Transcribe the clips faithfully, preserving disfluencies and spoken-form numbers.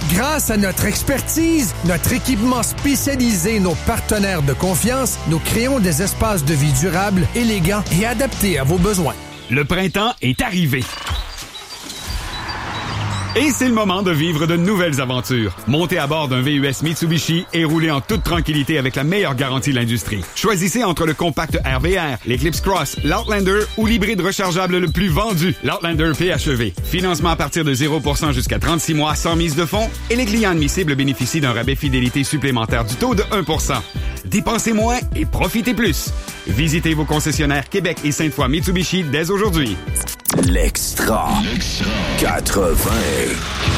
Grâce à notre expertise, notre équipement spécialisé et nos partenaires de confiance, nous créons des espaces de vie durables, élégants et adaptés à vos besoins. Le printemps est arrivé. Et c'est le moment de vivre de nouvelles aventures. Montez à bord d'un V U S Mitsubishi et roulez en toute tranquillité avec la meilleure garantie de l'industrie. Choisissez entre le compact R V R, l'Eclipse Cross, l'Outlander ou l'hybride rechargeable le plus vendu, l'Outlander P H E V. Financement à partir de zéro pour cent jusqu'à trente-six mois sans mise de fonds et les clients admissibles bénéficient d'un rabais fidélité supplémentaire du taux de un pour cent. Dépensez moins et profitez plus. Visitez vos concessionnaires Québec et Sainte-Foy Mitsubishi dès aujourd'hui. L'extra. L'extra. quatre-vingts.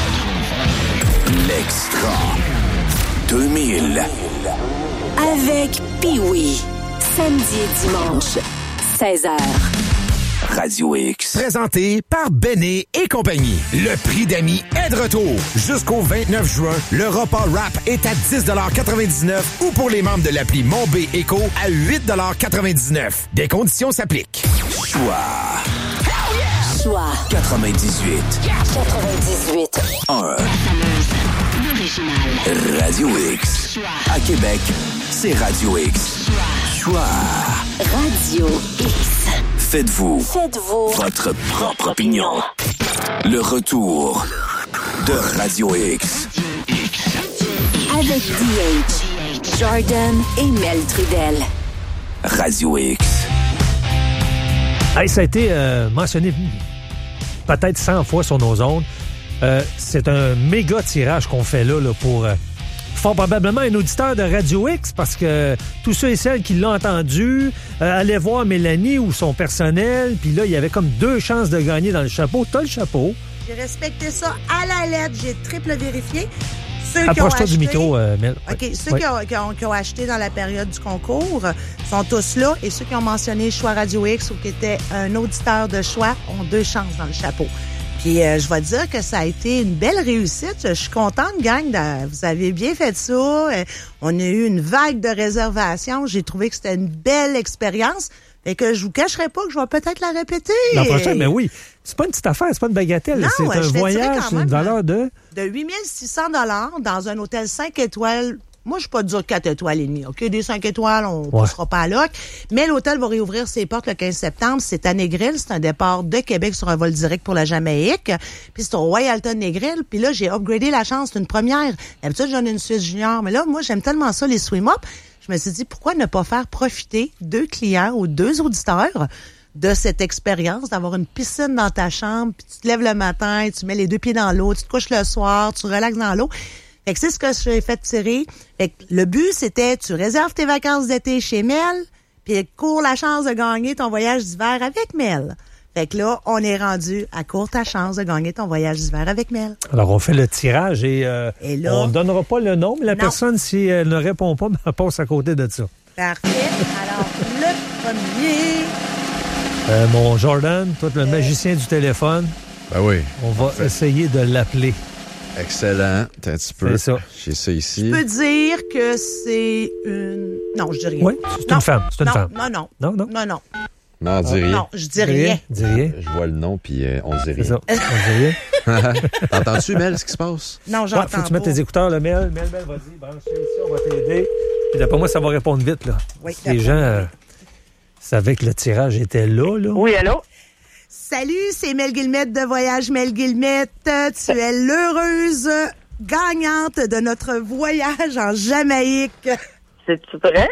L'extra. deux mille. Avec Pee-Wee. Samedi et dimanche, seize heures. Radio X. Présenté par Béné et compagnie. Le prix d'amis est de retour. Jusqu'au vingt-neuf juin, le repas wrap est à dix quatre-vingt-dix-neuf ou pour les membres de l'appli Mon B Éco à huit quatre-vingt-dix-neuf. Des conditions s'appliquent. Choix. Choix. quatre-vingt-dix-huit. quatre-vingt-dix-huit. un. Radio X. À Québec, c'est Radio X. Choix. Radio X. Faites-vous. Faites-vous. Votre propre opinion. Le retour de Radio X. Avec D H, Jordan et Mel Trudel. Radio X. Hey, ça a été euh, mentionné peut-être cent fois sur nos ondes. Euh, c'est un méga tirage qu'on fait là, là pour euh, fort probablement un auditeur de Radio X, parce que tous ceux et celles qui l'ont entendu euh, allaient voir Mélanie ou son personnel, puis là, il y avait comme deux chances de gagner dans le chapeau. T'as le chapeau. J'ai respecté ça à la lettre. J'ai triple vérifié. Ceux Approche-toi qui ont du acheté, micro, euh, Mel. OK. Ouais. Ceux ouais. qui, ont, qui, ont, qui ont acheté dans la période du concours sont tous là. Et ceux qui ont mentionné Choix Radio X ou qui étaient un auditeur de choix ont deux chances dans le chapeau. Puis euh, je vais dire que ça a été une belle réussite. Je suis contente, gang. De, vous avez bien fait ça. Euh, on a eu une vague de réservations. J'ai trouvé que c'était une belle expérience. Fait que je vous cacherai pas que je vais peut-être la répéter. L'an prochain, mais oui. C'est pas une petite affaire, c'est pas une bagatelle. Non, c'est ouais, un je te dirais voyage, quand c'est une même, valeur de... De huit mille six cents dollars dans un hôtel cinq étoiles. Moi, je suis pas dur quatre étoiles et demi. OK, des cinq étoiles, on ne Ouais. poussera pas à l'oc. Mais l'hôtel va réouvrir ses portes le quinze septembre. C'est à Négril. C'est un départ de Québec sur un vol direct pour la Jamaïque. Puis c'est au Royalton Négril. Puis là, j'ai upgradé la chance. C'est une première. D'habitude, j'en ai une Suisse junior. Mais là, moi, j'aime tellement ça, les swim-up. Je me suis dit, pourquoi ne pas faire profiter deux clients ou deux auditeurs de cette expérience, d'avoir une piscine dans ta chambre, puis tu te lèves le matin, tu mets les deux pieds dans l'eau, tu te couches le soir, tu relaxes dans l'eau. Fait que c'est ce que j'ai fait tirer. Fait que le but, c'était, tu réserves tes vacances d'été chez Mel, puis cours la chance de gagner ton voyage d'hiver avec Mel. Fait que là, on est rendu à court ta chance de gagner ton voyage d'hiver avec Mel. Alors, on fait le tirage et, euh, Et là, on ne donnera pas le nom, mais la non. personne, si elle ne répond pas, elle passe à côté de ça. Parfait. Alors, le premier... Euh, mon Jordan, toi, le magicien du téléphone, Ben oui. on va Parfait. essayer de l'appeler. Excellent. T'as un petit peu. C'est ça. J'ai ça ici. Je peux dire que c'est une... Non, je dis rien. Oui, c'est Non. une femme. C'est une non, femme. Non, non. Non, non. Non, non. Non, dis rien. Non, je dis rien. Dis rien. Je vois le nom, puis euh, on dit C'est rien. ça. On dit rien. T'entends-tu, Mel, ce qui se passe? Non, Ouais, j'entends faut que tu pas. mettes tes écouteurs, là, Mel. Mel, Mel, vas-y, branche ça ici, on va t'aider. Puis d'après moi, ça va répondre vite, là. Oui, Les gens euh, savaient que le tirage était là, là. Oui, allô? Salut, c'est Mel Guillemette de Voyage Mel Guillemette. Tu es l'heureuse gagnante de notre voyage en Jamaïque. C'est-tu vrai?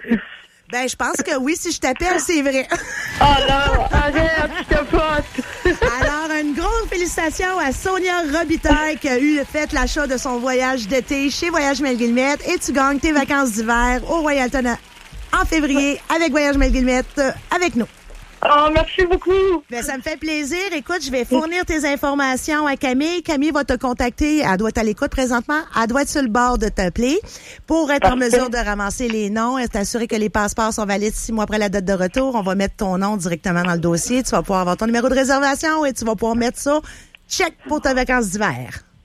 Ben, je pense que oui, si je t'appelle, c'est vrai. Oh non, arrête, je capote. Alors, une grande félicitation à Sonia Robitaille qui a eu fait l'achat de son voyage d'été chez Voyage Mel Guillemette et tu gagnes tes vacances d'hiver au Royalton en février avec Voyage Mel Guillemette avec nous. Oh, merci beaucoup. Ben, ça me fait plaisir. Écoute, je vais fournir tes informations à Camille. Camille va te contacter. Elle doit être à l'écoute présentement. Elle doit être sur le bord de t'appeler pour être en Parfait. mesure de ramasser les noms et t'assurer que les passeports sont valides six mois après la date de retour. On va mettre ton nom directement dans le dossier. Tu vas pouvoir avoir ton numéro de réservation et tu vas pouvoir mettre ça check pour tes vacances d'hiver.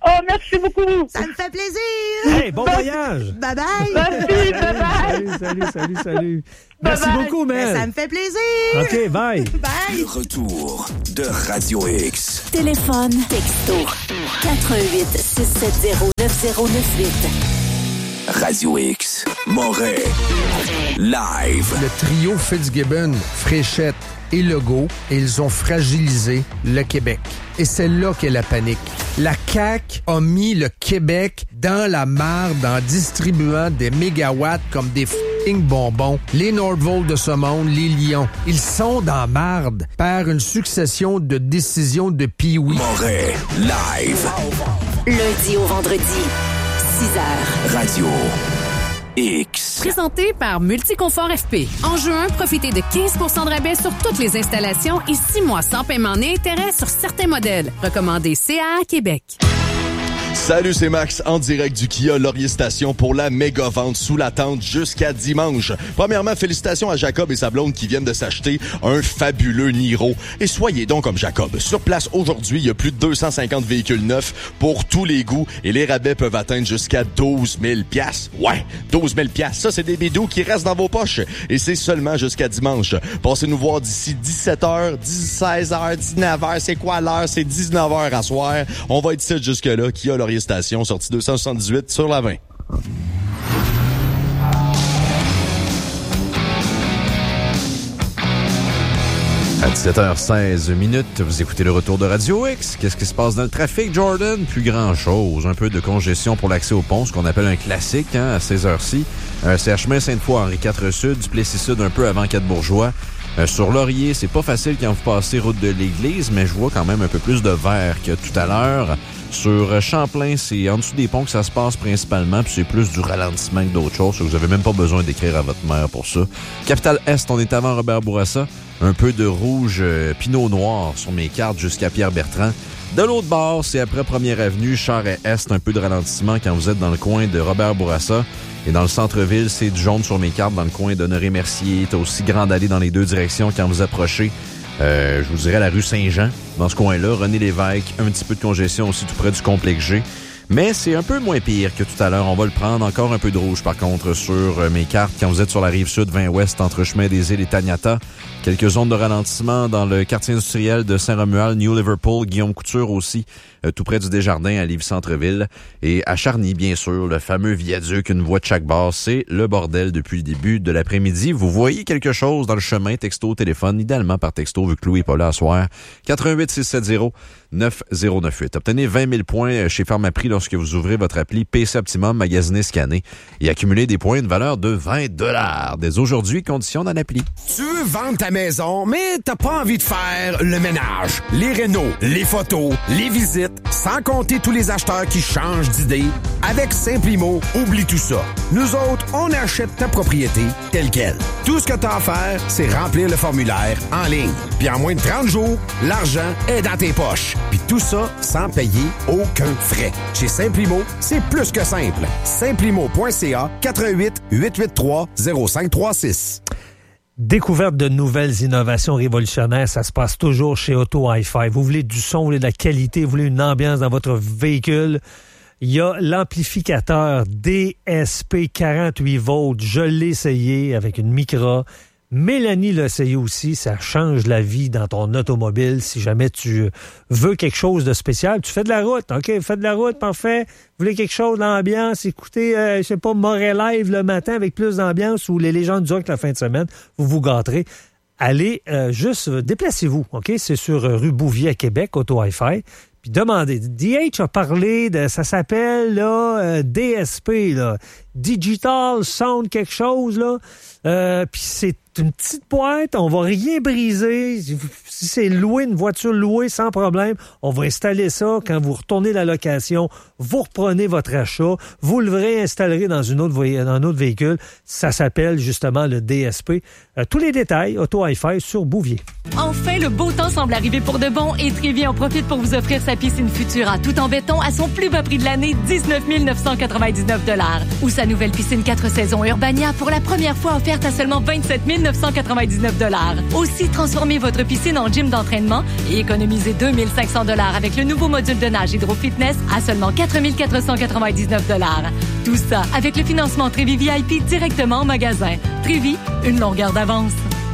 Oh, merci beaucoup. Ça me fait plaisir. Hey, bon voyage. Bye bye. Merci, bye bye. Salut, salut, salut, salut. Merci Bye bye. beaucoup, Ben, Mel. ça me fait plaisir. OK, bye. Bye. Le retour de Radio X. Téléphone, texto, quatre un huit, six sept zéro, neuf zéro neuf huit. Radio X. Moret. Live. Le trio Fitzgibbon, Fréchette et Legault, ils ont fragilisé le Québec. Et c'est là qu'est la panique. La C A Q a mis le Québec dans la marde en distribuant des mégawatts comme des f***ing bonbons. Les Nordvolt de ce monde, les Lions, ils sont dans la marde par une succession de décisions de pee-wee. Moret. Live. Lundi au vendredi, six heures. Radio X. Présenté par Multiconfort F P. En juin, profitez de quinze pour cent de rabais sur toutes les installations et six mois sans paiement ni intérêt sur certains modèles. Recommandé C A A Québec. Salut, c'est Max en direct du Kia Laurier Station pour la méga vente sous la tente jusqu'à dimanche. Premièrement, félicitations à Jacob et sa blonde qui viennent de s'acheter un fabuleux Niro. Et soyez donc comme Jacob. Sur place aujourd'hui, il y a plus de deux cent cinquante véhicules neufs pour tous les goûts et les rabais peuvent atteindre jusqu'à douze mille piastres. Ouais, douze mille piastres. Ça, c'est des bidous qui restent dans vos poches. Et c'est seulement jusqu'à dimanche. Passez nous voir d'ici dix-sept heures, seize heures, dix-neuf heures. C'est quoi l'heure? C'est dix-neuf heures à soir. On va être ici jusque-là. Kia Laurier Station, sortie deux cent soixante-dix-huit sur la vingt. À dix-sept heures seize minutes, vous écoutez le retour de Radio X. Qu'est-ce qui se passe dans le trafic, Jordan? Plus grand-chose. Un peu de congestion pour l'accès au pont, ce qu'on appelle un classique, hein, à ces heures-ci. Euh, c'est à chemin Sainte-Foy, Henri quatre Sud, du Plessis-Sud, un peu avant Quatre-Bourgeois. Euh, sur Laurier, c'est pas facile quand vous passez route de l'Église, mais je vois quand même un peu plus de vert que tout à l'heure. Sur Champlain, c'est en dessous des ponts que ça se passe principalement, puis c'est plus du ralentissement que d'autres choses, vous avez même pas besoin d'écrire à votre mère pour ça. Capitale-Est, on est avant Robert Bourassa. Un peu de rouge euh, pinot noir sur mes cartes jusqu'à Pierre-Bertrand. De l'autre bord, c'est après Première Avenue, Charest-Est, un peu de ralentissement quand vous êtes dans le coin de Robert Bourassa. Et dans le centre-ville, c'est du jaune sur mes cartes dans le coin d'Honoré-Mercier. T'as aussi grande allée dans les deux directions quand vous approchez. Euh, je vous dirais la rue Saint-Jean, dans ce coin-là. René Lévesque, un petit peu de congestion aussi tout près du complexe G. Mais c'est un peu moins pire que tout à l'heure. On va le prendre. Encore un peu de rouge, par contre, sur mes cartes. Quand vous êtes sur la rive sud, vingt ouest, entre Chemin des Îles et Taniata. Quelques zones de ralentissement dans le quartier industriel de Saint-Romuald, New Liverpool, Guillaume Couture aussi, euh, tout près du Desjardins à Lévis-Centreville. Et à Charny, bien sûr, le fameux viaduc, une voie de chaque bord. C'est le bordel depuis le début de l'après-midi. Vous voyez quelque chose dans le chemin, texto, téléphone, idéalement par texto, vu que Louis n'est pas là à soir. quatre un huit, six sept zéro, neuf zéro neuf huit. Obtenez vingt mille points chez Pharmaprix lorsque vous ouvrez votre appli P C Optimum, magasiné, scanné et accumulez des points d'une valeur de vingt dollars. Dès aujourd'hui, conditions dans l'appli. Tu veux vendre ta maison, mais t'as pas envie de faire le ménage, les rénaux, les photos, les visites, sans compter tous les acheteurs qui changent d'idée. Avec Simplimo, oublie tout ça. Nous autres, on achète ta propriété telle quelle. Tout ce que t'as à faire, c'est remplir le formulaire en ligne. Puis en moins de trente jours, l'argent est dans tes poches. Puis tout ça sans payer aucun frais. Chez Simplimo, c'est plus que simple. Simplimo point C A, quatre un huit, huit huit trois, zéro cinq trois six. Découverte de nouvelles innovations révolutionnaires, ça se passe toujours chez Auto Hi-Fi. Vous voulez du son, vous voulez de la qualité, vous voulez une ambiance dans votre véhicule. Il y a l'amplificateur D S P quarante-huit volts. Je l'ai essayé avec une Micra. Mélanie l'a essayé aussi. Ça change la vie dans ton automobile. Si jamais tu veux quelque chose de spécial, tu fais de la route. OK, fais de la route, parfait. Vous voulez quelque chose d'ambiance, écoutez, euh, je sais pas, Moret Live le matin avec plus d'ambiance ou les légendes du rock la fin de semaine. Vous vous gâterez. Allez, euh, juste, euh, déplacez-vous. OK, c'est sur euh, rue Bouvier à Québec, Auto Hi-Fi. Puis demandez. D H a parlé de, ça s'appelle là euh, D S P, là, Digital Sound quelque chose, là. Euh, puis c'est une petite boîte, on va rien briser. Si c'est louer une voiture louée sans problème, on va installer ça. Quand vous retournez la location, vous reprenez votre achat, vous le réinstallerez dans, une autre, dans un autre véhicule. Ça s'appelle justement le D S P. Euh, tous les détails, Auto Hi-Fi sur Bouvier. Enfin, le beau temps semble arriver pour de bon et Trévi en profite pour vous offrir sa piscine Futura tout en béton à son plus bas prix de l'année, dix-neuf mille neuf cent quatre-vingt-dix-neuf dollars. Ou sa la nouvelle piscine quatre saisons Urbania pour la première fois offerte à seulement vingt-sept mille neuf cent quatre-vingt-dix-neuf dollars. Aussi, transformez votre piscine en gym d'entraînement et économisez deux mille cinq cents dollars avec le nouveau module de nage Hydro Fitness à seulement quatre mille quatre cent quatre-vingt-dix-neuf dollars. Tout ça avec le financement Trévi V I P directement en magasin. Trévi, une longueur d'avance.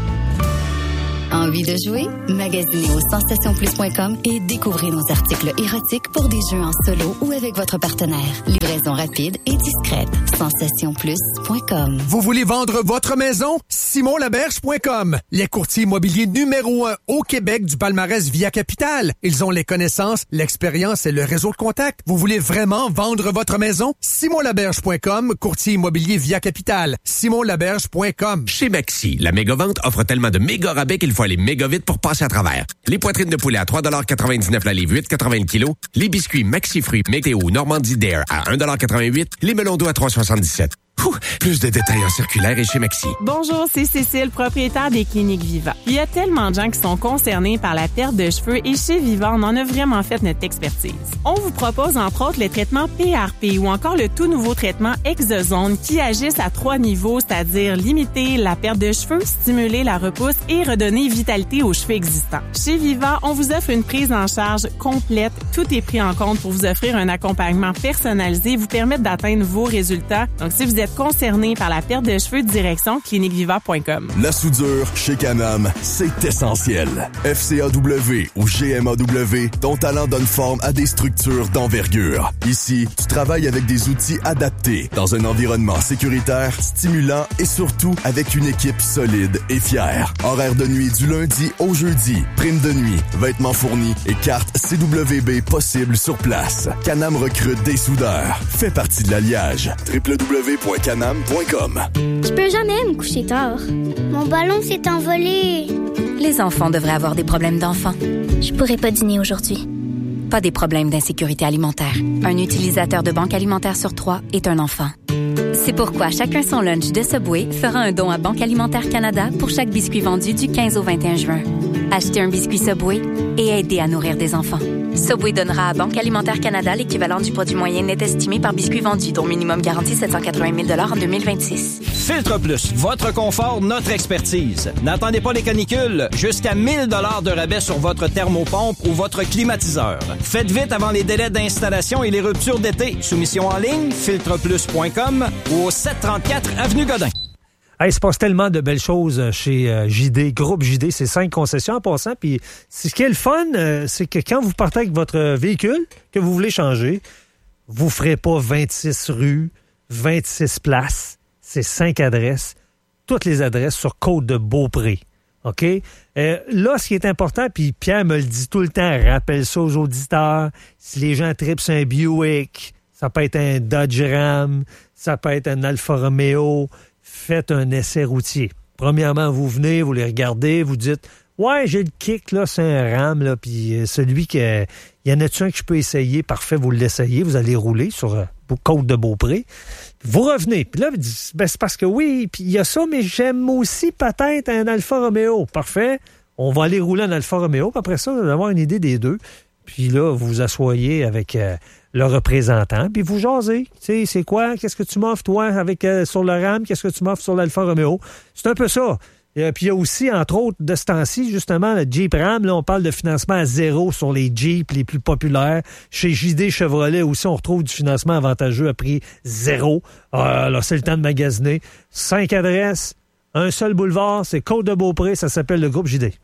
Envie de jouer? Magasinez au sensation plus point com et découvrez nos articles érotiques pour des jeux en solo ou avec votre partenaire. Livraison rapide et discrète. sensation plus point com. Vous voulez vendre votre maison? simon laberge point com. Les courtiers immobiliers numéro un au Québec du palmarès Via Capital. Ils ont les connaissances, l'expérience et le réseau de contacts. Vous voulez vraiment vendre votre maison? simon laberge point com, courtier immobilier Via Capital. simon laberge point com. Chez Maxi, la méga-vente offre tellement de méga rabais qu'il faut aller méga vite pour passer à travers. Les poitrines de poulet à trois quatre-vingt-dix-neuf la livre, huit quatre-vingts le kilo. Les biscuits Maxi Fruits Météo Normandie Dare à un quatre-vingt-huit. Les melons d'eau à trois soixante-dix-sept. Ouh, plus de détails en circulaire et chez Maxi. Bonjour, c'est Cécile, propriétaire des cliniques Viva. Il y a tellement de gens qui sont concernés par la perte de cheveux et chez Viva, on en a vraiment fait notre expertise. On vous propose entre autres le traitement P R P ou encore le tout nouveau traitement Exozone qui agissent à trois niveaux, c'est-à-dire limiter la perte de cheveux, stimuler la repousse et redonner vitalité aux cheveux existants. Chez Viva, on vous offre une prise en charge complète. Tout est pris en compte pour vous offrir un accompagnement personnalisé et vous permettre d'atteindre vos résultats. Donc, si vous êtes concerné par la perte de cheveux, direction clinique viva point com. La soudure chez Canam, c'est essentiel. F C A W ou G M A W, ton talent donne forme à des structures d'envergure. Ici, tu travailles avec des outils adaptés, dans un environnement sécuritaire, stimulant et surtout avec une équipe solide et fière. Horaire de nuit du lundi au jeudi, prime de nuit, vêtements fournis et carte C W B possible sur place. Canam recrute des soudeurs. Fais partie de l'alliage. w w w point canam point com. Je peux jamais me coucher tard. Mon ballon s'est envolé. Les enfants devraient avoir des problèmes d'enfants. Je pourrais pas dîner aujourd'hui. Pas des problèmes d'insécurité alimentaire. Un utilisateur de banque alimentaire sur trois est un enfant. C'est pourquoi Chacun son lunch de Subway fera un don à Banque Alimentaire Canada pour chaque biscuit vendu du quinze au vingt et un juin. Achetez un biscuit Subway et aidez à nourrir des enfants. Subway donnera à Banque Alimentaire Canada l'équivalent du produit moyen net estimé par biscuit vendu, dont minimum garanti sept cent quatre-vingt mille dollars en deux mille vingt-six. Filtre Plus, votre confort, notre expertise. N'attendez pas les canicules. Jusqu'à mille dollars de rabais sur votre thermopompe ou votre climatiseur. Faites vite avant les délais d'installation et les ruptures d'été. Soumission en ligne, filtre plus point com ou au sept cent trente-quatre avenue Godin. Hey, il se passe tellement de belles choses chez euh, J D, Groupe J D, c'est cinq concessions en passant. Puis ce qui est le fun, euh, c'est que quand vous partez avec votre véhicule, que vous voulez changer, vous ne ferez pas vingt-six rues, vingt-six places, c'est cinq adresses, toutes les adresses sur Côte-de-Beaupré. OK? Euh, là, ce qui est important, puis Pierre me le dit tout le temps, rappelle ça aux auditeurs, si les gens trippent sur un Buick, ça peut être un Dodge Ram, ça peut être un Alfa Romeo, faites un essai routier. Premièrement, vous venez, vous les regardez, vous dites « Ouais, j'ai le kick, là, c'est un Ram, là, puis celui que... Il y en a-tu un que je peux essayer? Parfait, vous l'essayez, vous allez rouler sur euh, Côte-de-Beaupré. Vous revenez, puis là, vous dites ben, « C'est parce que oui, puis il y a ça, mais j'aime aussi peut-être un Alfa Romeo. » Parfait, on va aller rouler un Alfa Romeo, puis après ça, vous allez avoir une idée des deux. Puis là, vous vous asseyez avec euh, le représentant, puis vous jasez. Tu sais, c'est quoi? Qu'est-ce que tu m'offres, toi, avec euh, sur le Ram? Qu'est-ce que tu m'offres sur l'Alfa Romeo? C'est un peu ça. Et, puis il y a aussi, entre autres, de ce temps-ci, justement, le Jeep Ram. Là, on parle de financement à zéro sur les Jeeps les plus populaires. Chez J D Chevrolet aussi, on retrouve du financement avantageux à prix zéro. Euh, là, c'est le temps de magasiner. Cinq adresses, un seul boulevard, c'est Côte-de-Beaupré. Ça s'appelle le Groupe J D.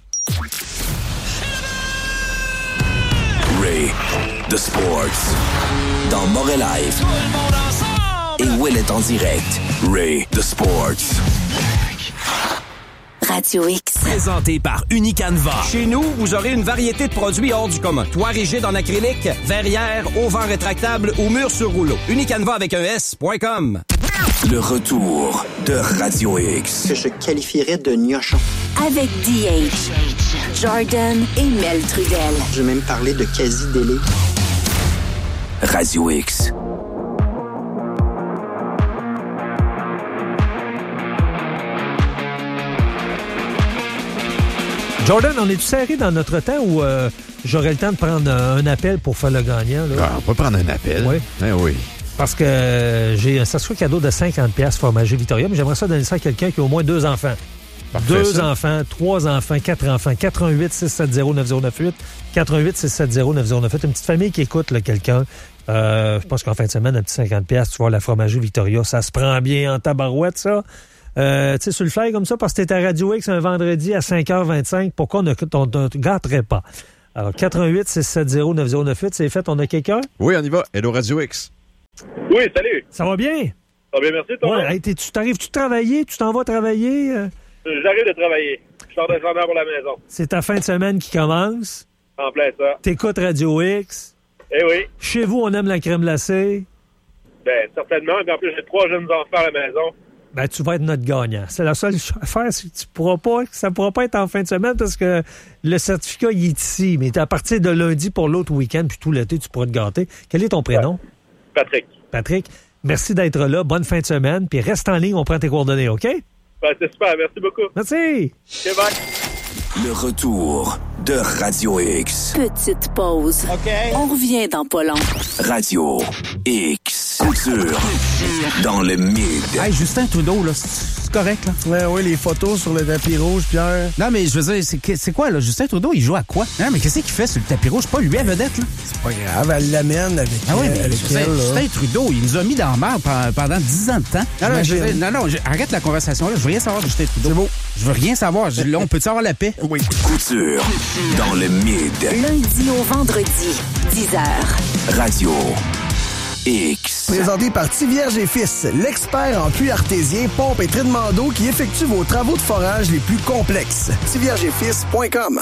Ray, The Sports, dans Moret Live. Et Will est en direct. Ray, The Sports. Radio X. Présenté par Unicanva. Chez nous, vous aurez une variété de produits hors du commun. Toit rigide en acrylique, verrière, auvent rétractable ou mur sur rouleau. Unicanva avec un S point com. Le retour de Radio X. Que je qualifierais de gnochon. Avec D H, Jordan et Mel Trudel. Je vais même parler de quasi-délai. Radio X. Jordan, on est-tu serré dans notre temps ou euh, j'aurais le temps de prendre un appel pour faire le gagnant? Là? Ah, on peut prendre un appel. Oui. Eh oui. Parce que euh, j'ai un certificat cadeau de cinquante dollars Fromager Victoria, mais j'aimerais ça donner ça à quelqu'un qui a au moins deux enfants. Parfait, deux ça. enfants, trois enfants, quatre enfants. quatre un huit, six sept zéro, neuf zéro neuf huit. quatre un huit, six sept zéro, neuf zéro neuf huit. Une petite famille qui écoute là, quelqu'un. Euh, je pense qu'en fin de semaine, un petit cinquante dollars, tu vois, la Fromager Victoria, ça se prend bien en tabarouette, ça. Euh, tu sais, sur le fly comme ça, parce que t'es à Radio X un vendredi à cinq heures vingt-cinq, pourquoi on ne te gâterait pas? Alors, quatre un huit, six sept zéro, neuf zéro neuf huit, c'est fait, on a quelqu'un? Oui, on y va. Hello Radio X. Oui, salut. Ça va bien? Ça va bien, merci, toi. Ouais, hey, tu t'arrives-tu de travailler? Tu t'en vas travailler? Euh... J'arrive de travailler. Je sors descendant pour la maison. C'est ta fin de semaine qui commence. En plein ça. T'écoutes Radio X. Eh oui. Chez vous, on aime la crème glacée. Ben, certainement. Et en plus, j'ai trois jeunes enfants à la maison. Ben, tu vas être notre gagnant. C'est la seule affaire, c'est que tu pourras pas, ça ne pourra pas être en fin de semaine parce que le certificat, il est ici. Mais à partir de lundi pour l'autre week-end, puis tout l'été, tu pourras te gâter. Quel est ton prénom? Patrick. Patrick, merci d'être là. Bonne fin de semaine. Puis reste en ligne, on prend tes coordonnées, OK? Ben, c'est super. Merci beaucoup. Merci. OK, bye. Le retour de Radio X. Petite pause. OK. On revient dans pas long. Radio X. Culture. Dans le mid. Hey, Justin Trudeau, là, c'est correct, là? Ouais, ouais, les photos sur le tapis rouge, Pierre. Non, mais je veux dire, c'est, c'est quoi, là? Justin Trudeau, il joue à quoi? Non, mais qu'est-ce qu'il fait sur le tapis rouge? C'est pas lui à vedette, là? C'est pas grave, elle l'amène avec, ah ouais, mais avec Justin, elle. Là. Justin Trudeau, il nous a mis dans la merde pendant dix ans de temps. Non, non, je, non, non je, arrête la conversation, là. Je veux rien savoir de Justin Trudeau. C'est beau. Je veux rien savoir. Je, là, on peut-tu avoir la paix? Oui. Couture. Dans le mid. Lundi au vendredi, dix heures. Radio X. Présenté par Tivierge et Fils, l'expert en puits artésien, pompe et traitement d'eau qui effectue vos travaux de forage les plus complexes. tivierge et fils point com.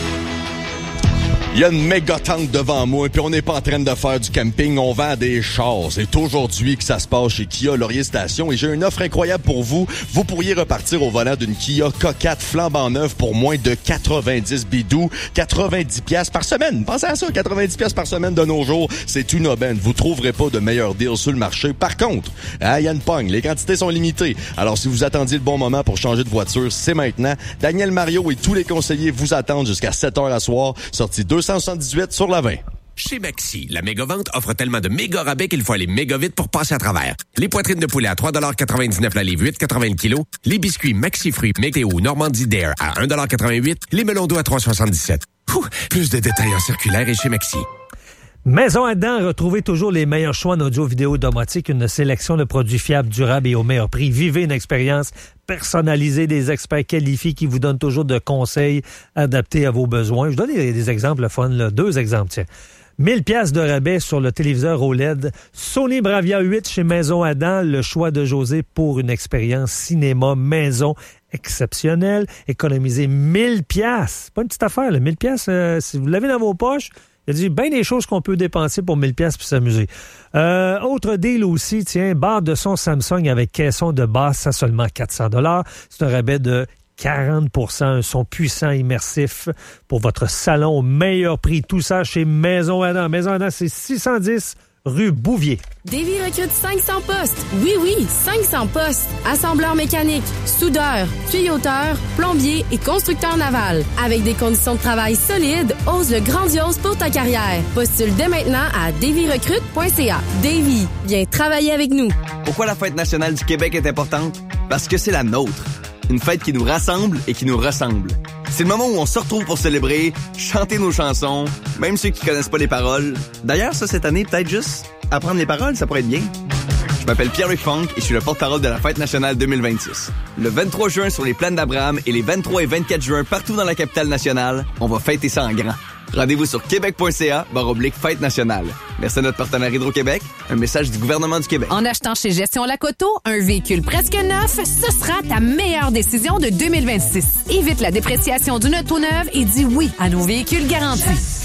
Il y a une méga tente devant moi, puis on n'est pas en train de faire du camping, on vend des chars. C'est aujourd'hui que ça se passe chez Kia Laurier Station et j'ai une offre incroyable pour vous. Vous pourriez repartir au volant d'une Kia K quatre flambant neuve pour moins de quatre-vingt-dix bidous, quatre-vingt-dix piastres par semaine. Pensez à ça, quatre-vingt-dix piastres par semaine de nos jours, c'est une aubaine. Vous trouverez pas de meilleur deal sur le marché. Par contre, il y a une pogne, les quantités sont limitées. Alors si vous attendiez le bon moment pour changer de voiture, c'est maintenant. Daniel Mario et tous les conseillers vous attendent jusqu'à sept heures à soir, sortie deux cent soixante-dix-huit sur la vingt. Chez Maxi, la méga-vente offre tellement de méga rabais qu'il faut aller méga vite pour passer à travers. Les poitrines de poulet à trois quatre-vingt-dix-neuf la livre, huit quatre-vingts le kilo. Les biscuits Maxi Fruits Météo Normandie Dare à un quatre-vingt-huit. Les melons d'eau à trois soixante-dix-sept. Ouh, plus de détails en circulaire et chez Maxi. Maison Adam, retrouvez toujours les meilleurs choix en audio-vidéo domotique, une sélection de produits fiables, durables et au meilleur prix. Vivez une expérience personnalisée des experts qualifiés qui vous donnent toujours de conseils adaptés à vos besoins. Je donne des, des exemples fun, là. Deux exemples, tiens. mille piastres de rabais sur le téléviseur O L E D. Sony Bravia huit chez Maison Adam, le choix de José pour une expérience cinéma maison exceptionnelle. Économisez mille piastres. Pas une petite affaire, là. mille piastres, euh, si vous l'avez dans vos poches, il y a bien des choses qu'on peut dépenser pour mille piastres pour s'amuser. Euh, autre deal aussi, tiens, barre de son Samsung avec caisson de basse à seulement quatre cents dollars. C'est un rabais de quarante pour cent, un son puissant, immersif pour votre salon au meilleur prix. Tout ça chez Maison Adam. Maison Adam, c'est six cent dix rue Bouvier. Davy recrute cinq cents postes. Oui, oui, cinq cents postes. Assembleur mécanique, soudeur, tuyauteur, plombier et constructeur naval. Avec des conditions de travail solides, ose le grandiose pour ta carrière. Postule dès maintenant à davy recrute point c a. Davy, viens travailler avec nous. Pourquoi la Fête nationale du Québec est importante? Parce que c'est la nôtre. Une fête qui nous rassemble et qui nous ressemble. C'est le moment où on se retrouve pour célébrer, chanter nos chansons, même ceux qui connaissent pas les paroles. D'ailleurs, ça, cette année, peut-être juste apprendre les paroles, ça pourrait être bien. Je m'appelle Pierre-Luc Funk et je suis le porte-parole de la Fête nationale deux mille vingt-six. Le vingt-trois juin sur les plaines d'Abraham et les vingt-trois et vingt-quatre juin partout dans la capitale nationale, on va fêter ça en grand. Rendez-vous sur québec point c a barre oblique Fête nationale. Merci à notre partenaire Hydro-Québec. Un message du gouvernement du Québec. En achetant chez Gestion Lacoto, un véhicule presque neuf, ce sera ta meilleure décision de deux mille vingt-six. Évite la dépréciation d'une auto neuve et dis oui à nos véhicules garantis.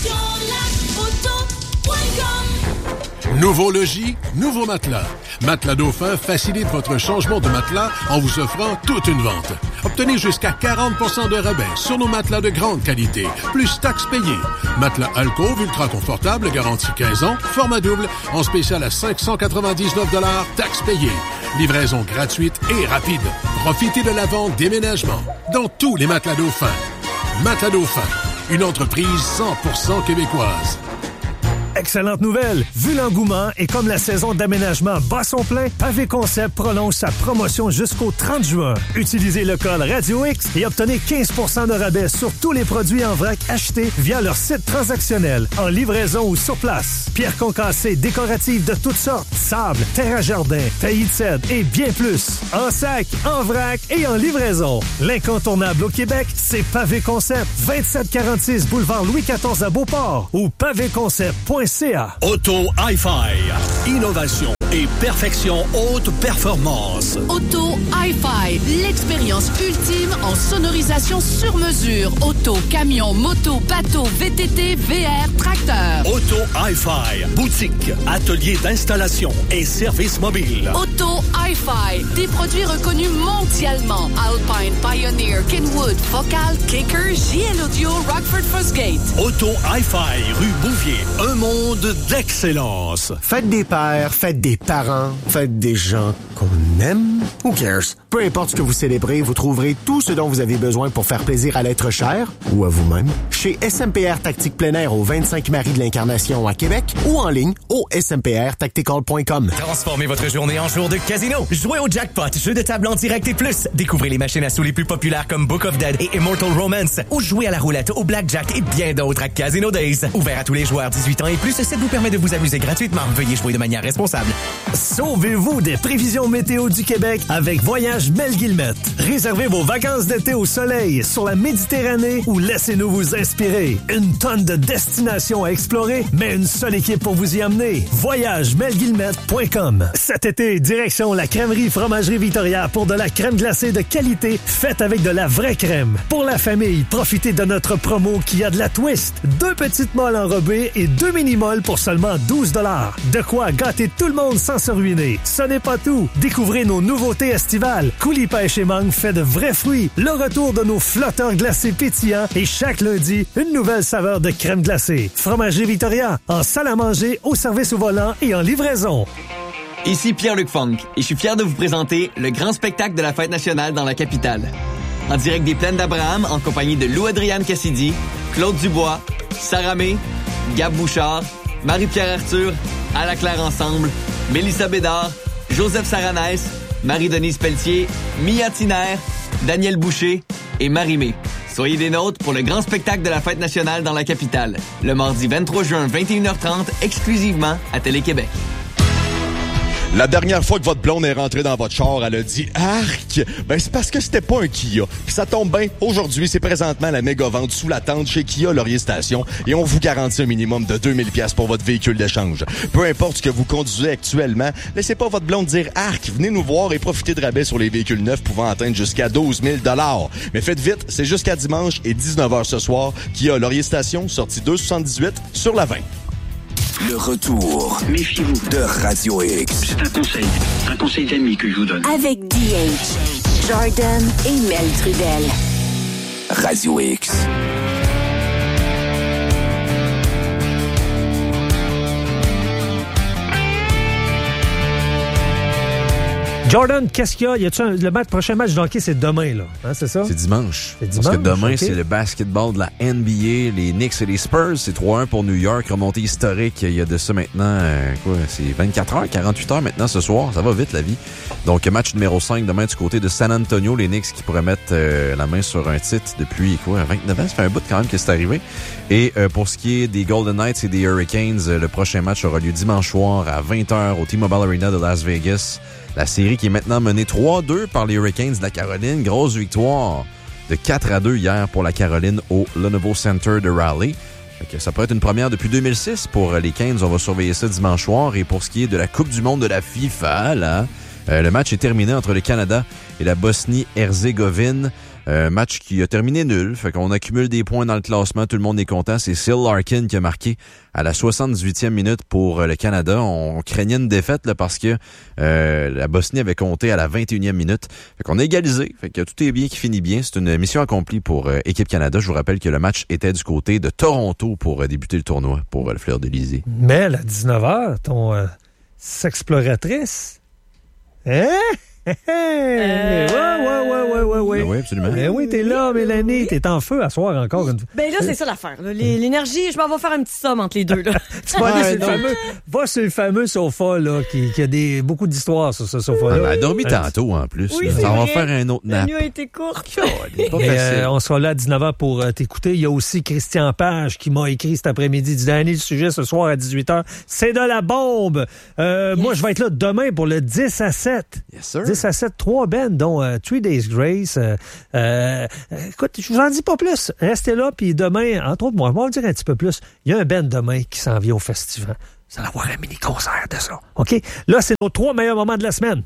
Nouveau logis, nouveau matelas. Matelas Dauphin facilite votre changement de matelas en vous offrant toute une vente. Obtenez jusqu'à quarante pour cent de rabais sur nos matelas de grande qualité, plus taxes payées. Matelas Alcove ultra confortable, garantie quinze ans, format double, en spécial à cinq cent quatre-vingt-dix-neuf dollars, taxes payées. Livraison gratuite et rapide. Profitez de la vente déménagement dans tous les matelas Dauphin. Matelas Dauphin, une entreprise cent pour cent québécoise. Excellente nouvelle! Vu l'engouement et comme la saison d'aménagement bat son plein, Pavé Concept prolonge sa promotion jusqu'au trente juin. Utilisez le code Radio X et obtenez quinze pour cent de rabais sur tous les produits en vrac achetés via leur site transactionnel, en livraison ou sur place. Pierres concassées décoratives de toutes sortes, sable, terre à jardin, taillis de cèdre et bien plus. En sac, en vrac et en livraison. L'incontournable au Québec, c'est Pavé Concept. vingt-sept quarante-six boulevard Louis quatorze à Beauport ou pavé concept point c a. Auto Hi-Fi. Innovation et perfection haute performance. Auto Hi-Fi, l'expérience ultime en sonorisation sur mesure. Auto, camion, moto, bateau, V T T, V R, tracteur. Auto Hi-Fi, boutique, atelier d'installation et service mobile. Auto Hi-Fi, des produits reconnus mondialement. Alpine, Pioneer, Kenwood, Focal, Kicker, J L Audio, Rockford Fosgate. Auto Hi-Fi, rue Bouvier, un monde d'excellence. Faites des pères, faites des parents, faites des gens qu'on aime. Who cares? Peu importe ce que vous célébrez, vous trouverez tout ce dont vous avez besoin pour faire plaisir à l'être cher ou à vous-même chez S M P R Tactique plein air au vingt-cinq Marie de l'Incarnation à Québec ou en ligne au s m p r tactical point com. Transformez votre journée en jour de casino. Jouez au jackpot, jeu de table en direct et plus. Découvrez les machines à sous les plus populaires comme Book of Dead et Immortal Romance. Ou jouez à la roulette, au blackjack et bien d'autres à Casino Days. Ouvert à tous les joueurs dix-huit ans et plus, ça vous permet de vous amuser gratuitement. Veuillez jouer de manière responsable. Sauvez-vous des prévisions météo du Québec avec Voyage Mel Guillemette. Réservez vos vacances d'été au soleil, sur la Méditerranée ou laissez-nous vous inspirer. Une tonne de destinations à explorer, mais une seule équipe pour vous y amener. voyage mel guillemette point com. Cet été, direction la crèmerie Fromagerie Victoria pour de la crème glacée de qualité faite avec de la vraie crème. Pour la famille, profitez de notre promo qui a de la twist. Deux petites molles enrobées et deux mini-molles pour seulement douze dollars. De quoi gâter tout le monde sans se ruiner. Ce n'est pas tout. Découvrez nos nouveautés estivales. Coulis pêche et mangue fait de vrais fruits. Le retour de nos flotteurs glacés pétillants et chaque lundi, une nouvelle saveur de crème glacée. Fromagerie Victoria, en salle à manger, au service au volant et en livraison. Ici Pierre-Luc Funk et je suis fier de vous présenter le grand spectacle de la Fête nationale dans la capitale. En direct des Plaines d'Abraham, en compagnie de Lou-Adrienne Cassidy, Claude Dubois, Sarah May, Gab Bouchard, Marie-Pierre Arthur, À la Claire Ensemble, Mélissa Bédard, Joseph Saranès, Marie-Denise Pelletier, Mia Tiner, Daniel Boucher et Marie-Mé. Soyez des nôtres pour le grand spectacle de la Fête nationale dans la capitale, le mardi vingt-trois juin, vingt et une heures trente, exclusivement à Télé-Québec. La dernière fois que votre blonde est rentrée dans votre char, elle a dit « Arc! » Ben, c'est parce que c'était pas un Kia. Puis ça tombe bien. Aujourd'hui, c'est présentement la méga vente sous la tente chez Kia Laurier Station et on vous garantit un minimum de deux mille dollars pour votre véhicule d'échange. Peu importe ce que vous conduisez actuellement, laissez pas votre blonde dire « Arc! » Venez nous voir et profitez de rabais sur les véhicules neufs pouvant atteindre jusqu'à douze mille dollars. Mais faites vite, c'est jusqu'à dimanche et dix-neuf heures ce soir. Kia Laurier Station, sortie deux cent soixante-dix-huit sur la vingt. Le retour Méfiez-vous de Radio X. C'est un conseil, un conseil d'ami que je vous donne. Avec D H, Jordan et Mel Trudel. Radio X. Jordan, qu'est-ce qu'il y a? Y a-tu un, le match, prochain match d'hockey, c'est demain, là. Hein, c'est ça? C'est dimanche. C'est dimanche. Parce que demain, okay. c'est le basketball de la N B A, les Knicks et les Spurs. C'est trois un pour New York, remontée historique. Il y a de ça maintenant, euh, quoi, c'est vingt-quatre heures, quarante-huit heures maintenant ce soir. Ça va vite, la vie. Donc, match numéro cinq demain du côté de San Antonio. Les Knicks qui pourraient mettre euh, la main sur un titre depuis, quoi, vingt-neuf ans. Ça fait un bout quand même que c'est arrivé. Et euh, pour ce qui est des Golden Knights et des Hurricanes, euh, le prochain match aura lieu dimanche soir à vingt heures au T-Mobile Arena de Las Vegas. La série qui est maintenant menée trois à deux par les Hurricanes de la Caroline. Grosse victoire de quatre à deux hier pour la Caroline au Lenovo Center de Raleigh. Fait que ça peut être une première depuis deux mille six pour les Canes. On va surveiller ça dimanche soir. Et pour ce qui est de la Coupe du monde de la FIFA, là, euh, le match est terminé entre le Canada et la Bosnie-Herzégovine. Euh, match qui a terminé nul. Fait qu'on accumule des points dans le classement. Tout le monde est content. C'est Sil Larkin qui a marqué à la soixante-dix-huitième minute pour le Canada. On craignait une défaite là, parce que euh, la Bosnie avait compté à la vingt et unième minute. Fait qu'on a égalisé. Fait que tout est bien qui finit bien. C'est une mission accomplie pour euh, Équipe Canada. Je vous rappelle que le match était du côté de Toronto pour euh, débuter le tournoi pour euh, le Fleur de l'Élysée. Mais à dix-neuf heures, ton euh, sexploratrice... Hein? Hey, euh... Ouais, ouais, ouais, ouais, ouais, ouais. Ben oui, absolument. Ben oui, t'es là, Mélanie. T'es en feu à soir encore une fois. Ben là, c'est ça l'affaire. Là. L'énergie, je m'en vais faire un petit somme entre les deux. Là. Tu vas aller sur le fameux, va sur le fameux sofa là, qui, qui a des, beaucoup d'histoires sur ce sofa-là. Elle a dormi tantôt en plus. Oui, ça va faire un autre nap. La nuit a été courte. Et, euh, on sera là à dix-neuf heures pour euh, t'écouter. Il y a aussi Christian Page qui m'a écrit cet après-midi. Il dit, Danny, le sujet ce soir à dix-huit heures, c'est de la bombe. Euh, yes. Moi, je vais être là demain pour le dix à sept. Yes, sir. dix à sept, trois bands, dont euh, Three Days Grace. Euh, euh, écoute, je vous en dis pas plus. Restez là, puis demain, entre autres, moi, je vais vous dire un petit peu plus. Il y a un band demain qui s'en vient au festival. Vous allez avoir un mini-concert de ça. OK? Là, c'est nos trois meilleurs moments de la semaine.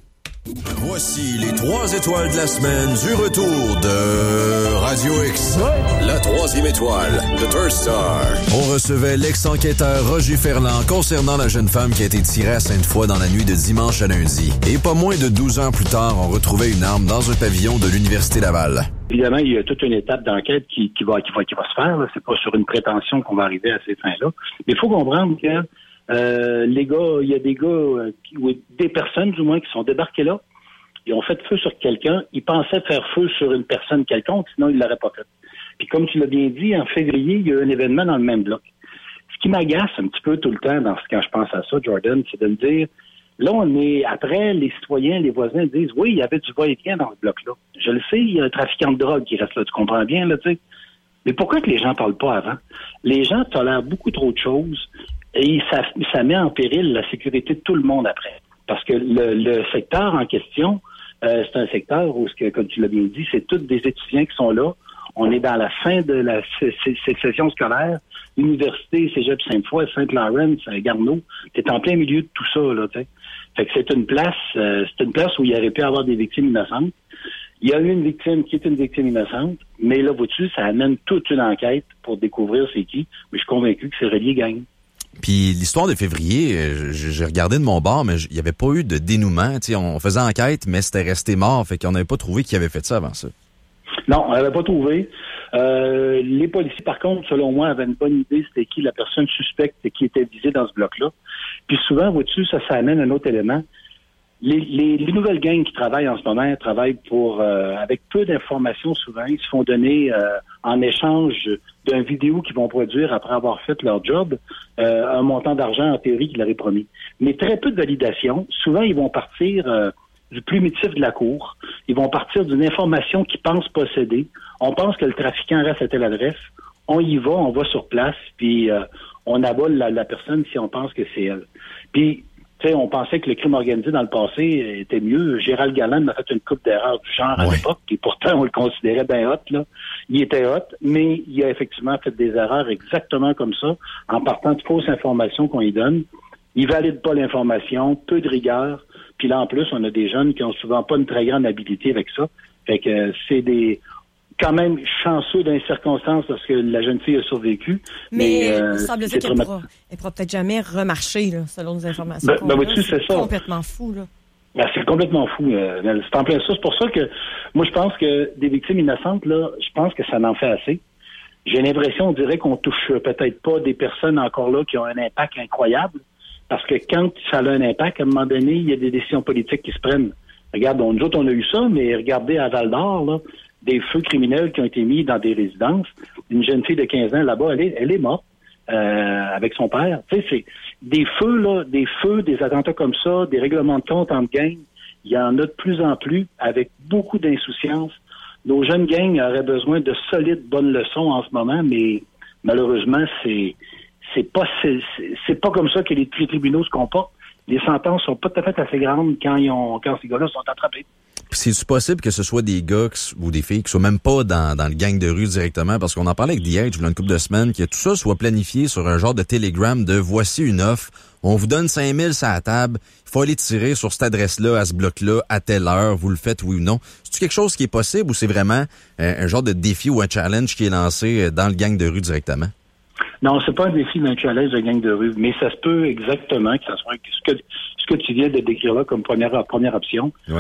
Voici les trois étoiles de la semaine du retour de Radio X. Ouais. La troisième étoile, The Third Star. On recevait l'ex-enquêteur Roger Ferland concernant la jeune femme qui a été tirée à Sainte-Foy dans la nuit de dimanche à lundi. Et pas moins de douze heures plus tard, on retrouvait une arme dans un pavillon de l'Université Laval. Évidemment, il y a toute une étape d'enquête qui, qui, va, qui, va, qui va se faire. Là. C'est pas sur une prétention qu'on va arriver à ces fins-là. Mais il faut comprendre que Euh, les gars, il y a des gars, euh, qui, ou des personnes du moins qui sont débarqués là, ils ont fait feu sur quelqu'un, ils pensaient faire feu sur une personne quelconque, sinon ils l'auraient pas fait. Puis comme tu l'as bien dit, en février, il y a eu un événement dans le même bloc. Ce qui m'agace un petit peu tout le temps dans ce, quand je pense à ça, Jordan, c'est de me dire, là on est, après, les citoyens, les voisins disent, oui, il y avait du va-et-vient dans ce bloc-là. Je le sais, il y a un trafiquant de drogue qui reste là, tu comprends bien, là, tu sais. Mais pourquoi que les gens parlent pas avant? Les gens tolèrent beaucoup trop de choses. Et ça, ça met en péril la sécurité de tout le monde après. Parce que le, le secteur en question, euh, c'est un secteur où, comme tu l'as bien dit, c'est tous des étudiants qui sont là. On est dans la fin de la session scolaire. Université, Cégep Sainte-Foy, Saint-Laurent, Garneau. T'es en plein milieu de tout ça, là, tu sais. Fait que c'est une place, euh, c'est une place où il y aurait pu avoir des victimes innocentes. Il y a eu une victime qui est une victime innocente, mais là, vois-tu, ça amène toute une enquête pour découvrir c'est qui. Mais je suis convaincu que c'est relié gang. Puis l'histoire de février, j'ai regardé de mon bord, mais il n'y avait pas eu de dénouement. T'sais, on faisait enquête, mais c'était resté mort. Fait qu'on n'avait pas trouvé qui avait fait ça avant ça. Non, on n'avait pas trouvé. Euh, les policiers, par contre, selon moi, avaient une bonne idée c'était qui la personne suspecte qui était visée dans ce bloc-là. Puis souvent, vois-tu, ça, ça amène un autre élément. Les, les, les nouvelles gangs qui travaillent en ce moment travaillent pour euh, avec peu d'informations souvent. Ils se font donner euh, en échange d'un vidéo qu'ils vont produire après avoir fait leur job euh, un montant d'argent en théorie qu'ils leur est promis. Mais très peu de validation. Souvent, ils vont partir euh, du plumitif de la cour. Ils vont partir d'une information qu'ils pensent posséder. On pense que le trafiquant reste à telle adresse. On y va, on va sur place, puis euh, on abat la, la personne si on pense que c'est elle. Puis tu sais, on pensait que le crime organisé dans le passé était mieux. Gérald Galland m'a fait une coupe d'erreurs du genre à ouais. l'époque, et pourtant on le considérait bien hot, là. Il était hot, mais il a effectivement fait des erreurs exactement comme ça, en partant de fausses informations qu'on lui donne. Il valide pas l'information, peu de rigueur, puis là en plus, on a des jeunes qui ont souvent pas une très grande habilité avec ça. Fait que euh, c'est des quand même chanceux dans les circonstances parce que la jeune fille a survécu. Mais, mais euh, semble-t-il qu'elle pourra, elle pourra peut-être jamais remarcher, là, selon les informations. Ben, ben vois-tu, c'est, c'est ça. complètement fou, là. Ben, c'est complètement fou. Euh, c'est en plein ça. C'est pour ça que moi, je pense que des victimes innocentes, là, je pense que ça n'en fait assez. J'ai l'impression, on dirait qu'on touche peut-être pas des personnes encore là qui ont un impact incroyable. Parce que quand ça a un impact, à un moment donné, il y a des décisions politiques qui se prennent. Regarde, nous autres, on a eu ça, mais regardez à Val-d'Or, là, des feux criminels qui ont été mis dans des résidences. Une jeune fille de quinze ans, là-bas, elle est, elle est morte euh, avec son père. Tu sais, c'est des feux, là, des feux, des attentats comme ça, des règlements de compte entre gangs. Il y en a de plus en plus avec beaucoup d'insouciance. Nos jeunes gangs auraient besoin de solides bonnes leçons en ce moment, mais malheureusement, c'est c'est pas c'est, c'est pas comme ça que les, les tribunaux se comportent. Les sentences sont pas tout à fait assez grandes quand ils ont quand ces gars-là sont attrapés. C'est-tu possible que ce soit des gars ou des filles qui soient même pas dans, dans le gang de rue directement? Parce qu'on en parlait avec The Edge il y a une couple de semaines, que tout ça soit planifié sur un genre de télégramme de voici une offre, on vous donne cinq mille sur la table, il faut aller tirer sur cette adresse-là, à ce bloc-là, à telle heure, vous le faites oui ou non. C'est-tu quelque chose qui est possible ou c'est vraiment euh, un genre de défi ou un challenge qui est lancé dans le gang de rue directement? Non, c'est pas un défi d'un challenge de gang de rue, mais ça se peut exactement que ça soit ce que, ce que tu viens de décrire là comme première, première option. Ouais.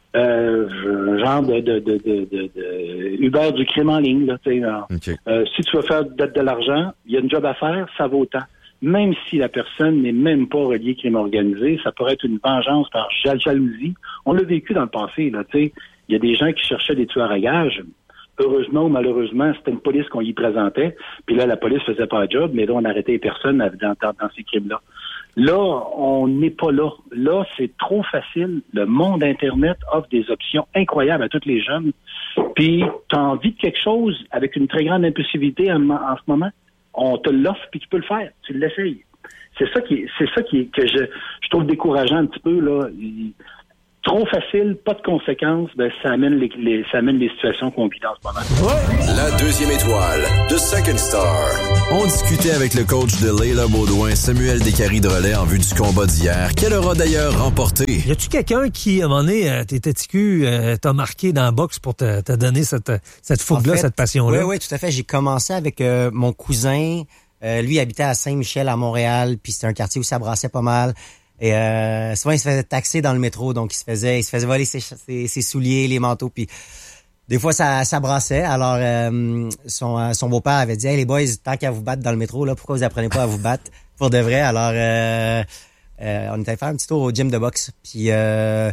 Euh, genre de, de, de, de, de, de Uber du crime en ligne. Là, okay. euh, si tu veux faire de, de l'argent, il y a une job à faire, ça vaut autant. même si la personne n'est même pas reliée crime organisé, ça pourrait être une vengeance par jalousie. On l'a vécu dans le passé, là, tu sais. Il y a des gens qui cherchaient des tueurs à gages. Heureusement ou malheureusement, c'était une police qu'on y présentait. Puis là, la police faisait pas le job, mais là, on arrêtait les personnes dans, dans, dans ces crimes-là. Là, on n'est pas là. Là, c'est trop facile. Le monde Internet offre des options incroyables à tous les jeunes. Puis, tu as envie de quelque chose avec une très grande impulsivité en, en ce moment, on te l'offre puis tu peux le faire. Tu l'essayes. C'est ça qui, c'est ça qui, que je, je trouve décourageant un petit peu, là. Il, trop facile, pas de conséquences, ben, ça amène les, les, ça amène les situations qu'on vit dans ce moment. Ouais. La deuxième étoile, The Second Star. On discutait avec le coach de Leila Baudouin, Samuel Descaries-Drolet, en vue du combat d'hier, qu'elle aura d'ailleurs remporté. Y a-tu quelqu'un qui, à un moment donné, euh, tes testicules, euh, t'a marqué dans la boxe pour te, te donner cette, cette fougue-là, en fait, cette passion-là? Oui, oui, tout à fait. J'ai commencé avec euh, mon cousin. Euh, lui, il habitait à Saint-Michel, à Montréal, puis c'était un quartier où ça brassait pas mal. Et euh, souvent, il se faisait taxer dans le métro, donc il se faisait, il se faisait voler ses, ses, ses souliers, les manteaux, puis des fois, ça, ça brassait. Alors, euh, son, son beau-père avait dit « Hey, les boys, tant qu'à vous battre dans le métro, là, pourquoi vous apprenez pas à vous battre pour de vrai? » Alors, euh, euh, on était faire un petit tour au gym de boxe, puis euh,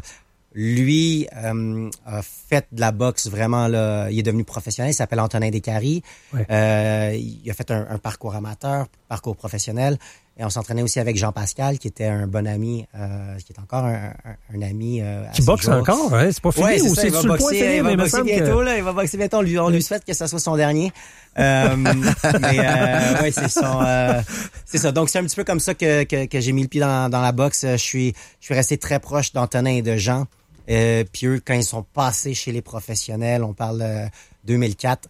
lui euh, a fait de la boxe vraiment, là, il est devenu professionnel, il s'appelle Antonin Descaries. Ouais. Euh, il a fait un, un parcours amateur, parcours professionnel. Et on s'entraînait aussi avec Jean Pascal, qui était un bon ami, euh, qui est encore un, un, un ami. Euh, qui boxe jours. Encore, hein? C'est pas fini, ouais, ou ça, c'est sur le point de finir, il va mais boxer bientôt, que... là, il va boxer bientôt. On lui, on lui souhaite que ça soit son dernier. Euh, mais euh, ouais, c'est son, euh, c'est ça. Donc c'est un petit peu comme ça que que, que j'ai mis le pied dans, dans la boxe. Je suis, je suis resté très proche d'Antonin et de Jean. Euh, puis eux, quand ils sont passés chez les professionnels, on parle euh, deux mille quatre.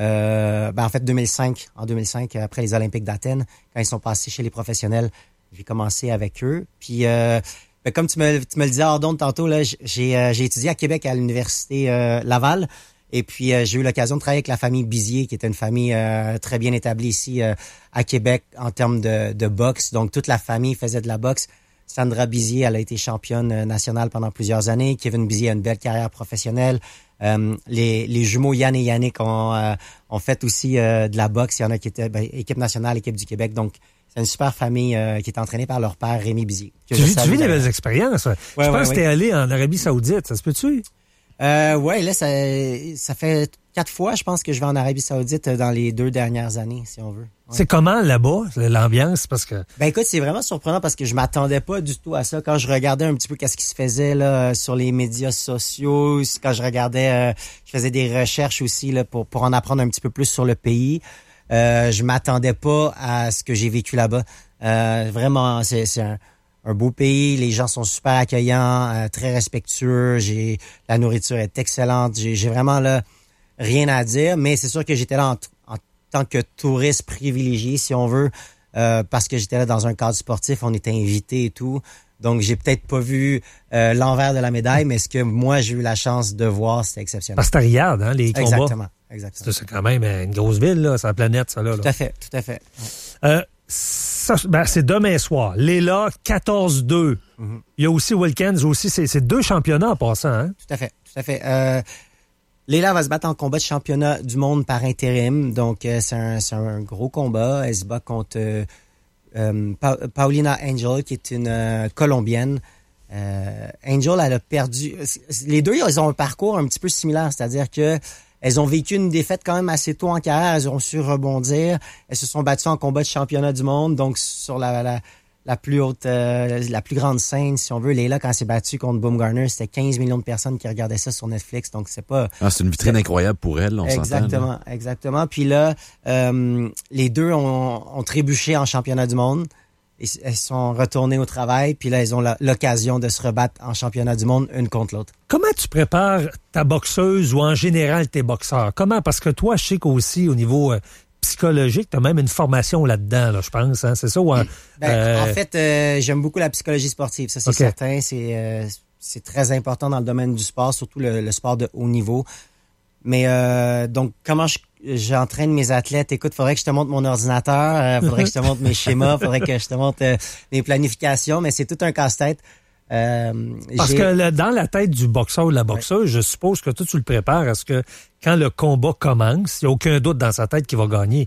Euh, ben en fait deux mille cinq, en deux mille cinq, après les Olympiques d'Athènes, quand ils sont passés chez les professionnels, j'ai commencé avec eux. Puis euh, ben comme tu me, tu me le disais hors d'onde tantôt, là, j'ai, euh, j'ai étudié à Québec à l'université euh, Laval. Et puis euh, j'ai eu l'occasion de travailler avec la famille Bizier, qui était une famille euh, très bien établie ici euh, à Québec en termes de, de boxe. Donc toute la famille faisait de la boxe. Sandra Bizier, elle a été championne nationale pendant plusieurs années. Kevin Bizier a une belle carrière professionnelle. Euh, les, les jumeaux Yann et Yannick ont, euh, ont fait aussi euh, de la boxe. Il y en a qui étaient ben, équipe nationale, équipe du Québec. Donc, c'est une super famille euh, qui est entraînée par leur père, Rémi Bizier. Tu vis des belles expériences. Ouais, je pense ouais, que t'es ouais. allé en Arabie Saoudite. Ça se peut-tu? Euh, ouais, là, ça, ça fait quatre fois, je pense, que je vais en Arabie Saoudite dans les deux dernières années, si on veut. Ouais. C'est comment là-bas, l'ambiance? Parce que ben écoute, c'est vraiment surprenant parce que je m'attendais pas du tout à ça. Quand je regardais un petit peu qu'est-ce qui se faisait là sur les médias sociaux, quand je regardais, euh, je faisais des recherches aussi là pour pour en apprendre un petit peu plus sur le pays. Euh, je m'attendais pas à ce que j'ai vécu là-bas. Euh, vraiment, c'est c'est un Un beau pays, les gens sont super accueillants, euh, très respectueux, j'ai la nourriture est excellente, j'ai, j'ai vraiment là rien à dire, mais c'est sûr que j'étais là en, en tant que touriste privilégié, si on veut, euh, parce que j'étais là dans un cadre sportif, on était invités et tout, donc j'ai peut-être pas vu euh, l'envers de la médaille, mais ce que moi j'ai eu la chance de voir, c'était exceptionnel. Parce que t'as Riyad, hein, les combats. Exactement, exactement. C'est quand même une grosse ville, là, c'est la planète, ça là. Tout là. à fait, tout à fait. Ouais. Euh, Ça, ben, c'est demain soir. Léla, quatorze deux. Mm-hmm. Il y a aussi Wilkins, aussi, c'est, c'est deux championnats en passant. Hein? Tout à fait, tout à fait. Euh, Léla va se battre en combat de championnat du monde par intérim. Donc, euh, c'est, un, c'est un gros combat. Elle se bat contre euh, euh, pa- Paulina Angel, qui est une euh, Colombienne. Euh, Angel, elle a perdu... Les deux, ils ont un parcours un petit peu similaire. C'est-à-dire que elles ont vécu une défaite quand même assez tôt en carrière. Elles ont su rebondir. Elles se sont battues en combat de championnat du monde. Donc, sur la, la, la plus haute, euh, la plus grande scène, si on veut. Léla, quand elle s'est battue contre Baumgartner, c'était quinze millions de personnes qui regardaient ça sur Netflix. Donc, c'est pas... Ah, c'est une vitrine incroyable pour elle, on exactement, s'entend. Là. Exactement. Puis là, euh, les deux ont, ont trébuché en championnat du monde. Elles sont retournées au travail, puis là, elles ont l'occasion de se rebattre en championnat du monde, une contre l'autre. Comment tu prépares ta boxeuse ou en général tes boxeurs? Comment? Parce que toi, je sais qu'aussi, au niveau euh, psychologique, tu as même une formation là-dedans, là, je pense. Hein? C'est ça? Ou, ben, euh... En fait, euh, j'aime beaucoup la psychologie sportive. Ça, c'est okay. certain. C'est, euh, c'est très important dans le domaine du sport, surtout le, le sport de haut niveau. Mais euh, donc, comment je, j'entraîne mes athlètes? Écoute, faudrait que je te montre mon ordinateur, euh, faudrait que je te montre mes schémas, faudrait que je te montre euh, mes planifications, mais c'est tout un casse-tête. Euh, Parce j'ai... que le, dans la tête du boxeur ou de la boxeuse, ouais. je suppose que toi, tu le prépares à ce que quand le combat commence, il n'y a aucun doute dans sa tête qu'il va gagner.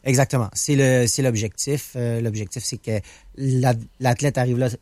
Exactement. C'est le c'est l'objectif. Euh, l'objectif, c'est que la, l'athlète arrive là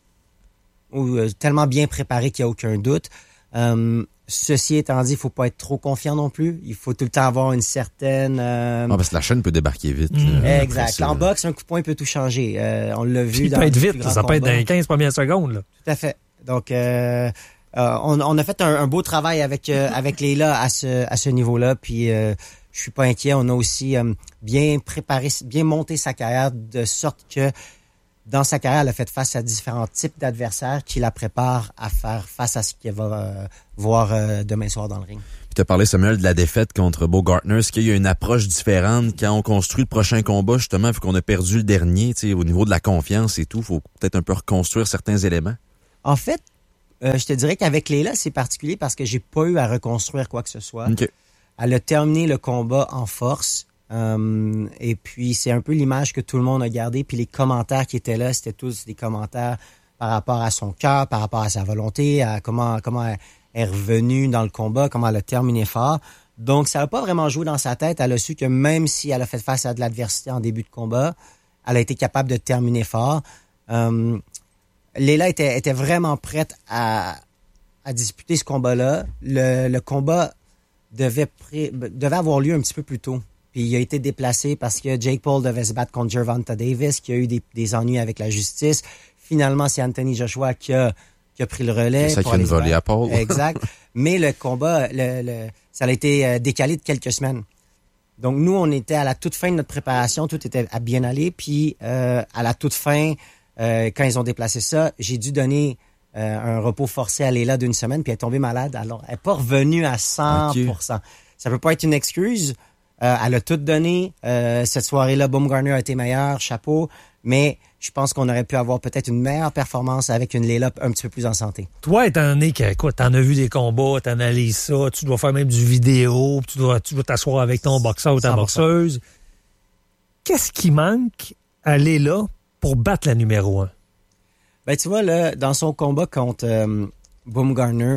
ou, euh, tellement bien préparé qu'il n'y a aucun doute. Euh, ceci étant dit, il faut pas être trop confiant non plus. Il faut tout le temps avoir une certaine... Euh... Ah, parce que la chaîne peut débarquer vite. Mmh. Là, exact. En boxe, un coup de poing peut tout changer. Euh, on l'a vu Puis dans... Il peut être vite. Ça peut être dans les quinze premières secondes. Là. Tout à fait. Donc, euh, euh, on, on a fait un, un beau travail avec euh, avec Leila à ce à ce niveau-là. Puis, euh, je suis pas inquiet. On a aussi euh, bien préparé, bien monté sa carrière de sorte que dans sa carrière, elle a fait face à différents types d'adversaires qui la préparent à faire face à ce qu'elle va euh, voir euh, demain soir dans le ring. Tu as parlé, Samuel, de la défaite contre Bo Gartner. Est-ce qu'il y a une approche différente quand on construit le prochain combat, justement, vu qu'on a perdu le dernier, tu sais, au niveau de la confiance et tout, faut peut-être un peu reconstruire certains éléments? En fait, euh, je te dirais qu'avec Leila, c'est particulier parce que j'ai pas eu à reconstruire quoi que ce soit. Okay. Elle a terminé le combat en force. Um, et puis, c'est un peu l'image que tout le monde a gardée. Puis les commentaires qui étaient là, c'était tous des commentaires par rapport à son cœur, par rapport à sa volonté, à comment comment elle est revenue dans le combat, comment elle a terminé fort. Donc, ça n'a pas vraiment joué dans sa tête. Elle a su que même si elle a fait face à de l'adversité en début de combat, elle a été capable de terminer fort. Um, Leila était, était vraiment prête à, à disputer ce combat-là. Le, le combat devait, pré, devait avoir lieu un petit peu plus tôt. Puis il a été déplacé parce que Jake Paul devait se battre contre Gervonta Davis, qui a eu des, des ennuis avec la justice. Finalement, c'est Anthony Joshua qui a, qui a pris le relais. C'est ça qui a une volée à Paul. Exact. Mais le combat, le, le, ça a été décalé de quelques semaines. Donc nous, on était à la toute fin de notre préparation, tout était à bien aller. Puis euh, à la toute fin, euh, quand ils ont déplacé ça, j'ai dû donner euh, un repos forcé à Leila d'une semaine, puis elle est tombée malade. Alors, elle n'est pas revenue à cent pour cent. Okay. Ça peut pas être une excuse. Euh, elle a tout donné. Euh, cette soirée-là, Baumgartner a été meilleur, chapeau. Mais je pense qu'on aurait pu avoir peut-être une meilleure performance avec une Leila un petit peu plus en santé. Toi, étant donné que, écoute, t'en as vu des combats, t'analyses ça, tu dois faire même du vidéo, tu dois, tu dois t'asseoir avec ton boxeur ou ta boxeuse. Qu'est-ce qui manque à Leila pour battre la numéro un? Ben, tu vois, là, dans son combat contre euh, Baumgartner,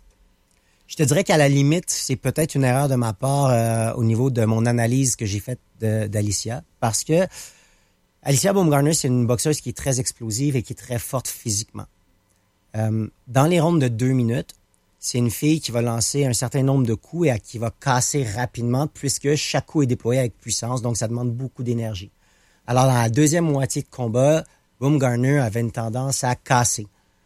je te dirais qu'à la limite, c'est peut-être une erreur de ma part euh, au niveau de mon analyse que j'ai faite de, d'Alicia. Parce que Alicia Baumgartner, c'est une boxeuse qui est très explosive et qui est très forte physiquement. Euh, dans les rondes de deux minutes, c'est une fille qui va lancer un certain nombre de coups et qui va casser rapidement puisque chaque coup est déployé avec puissance, donc ça demande beaucoup d'énergie. Alors, dans la deuxième moitié de combat, Baumgartner avait une tendance à casser.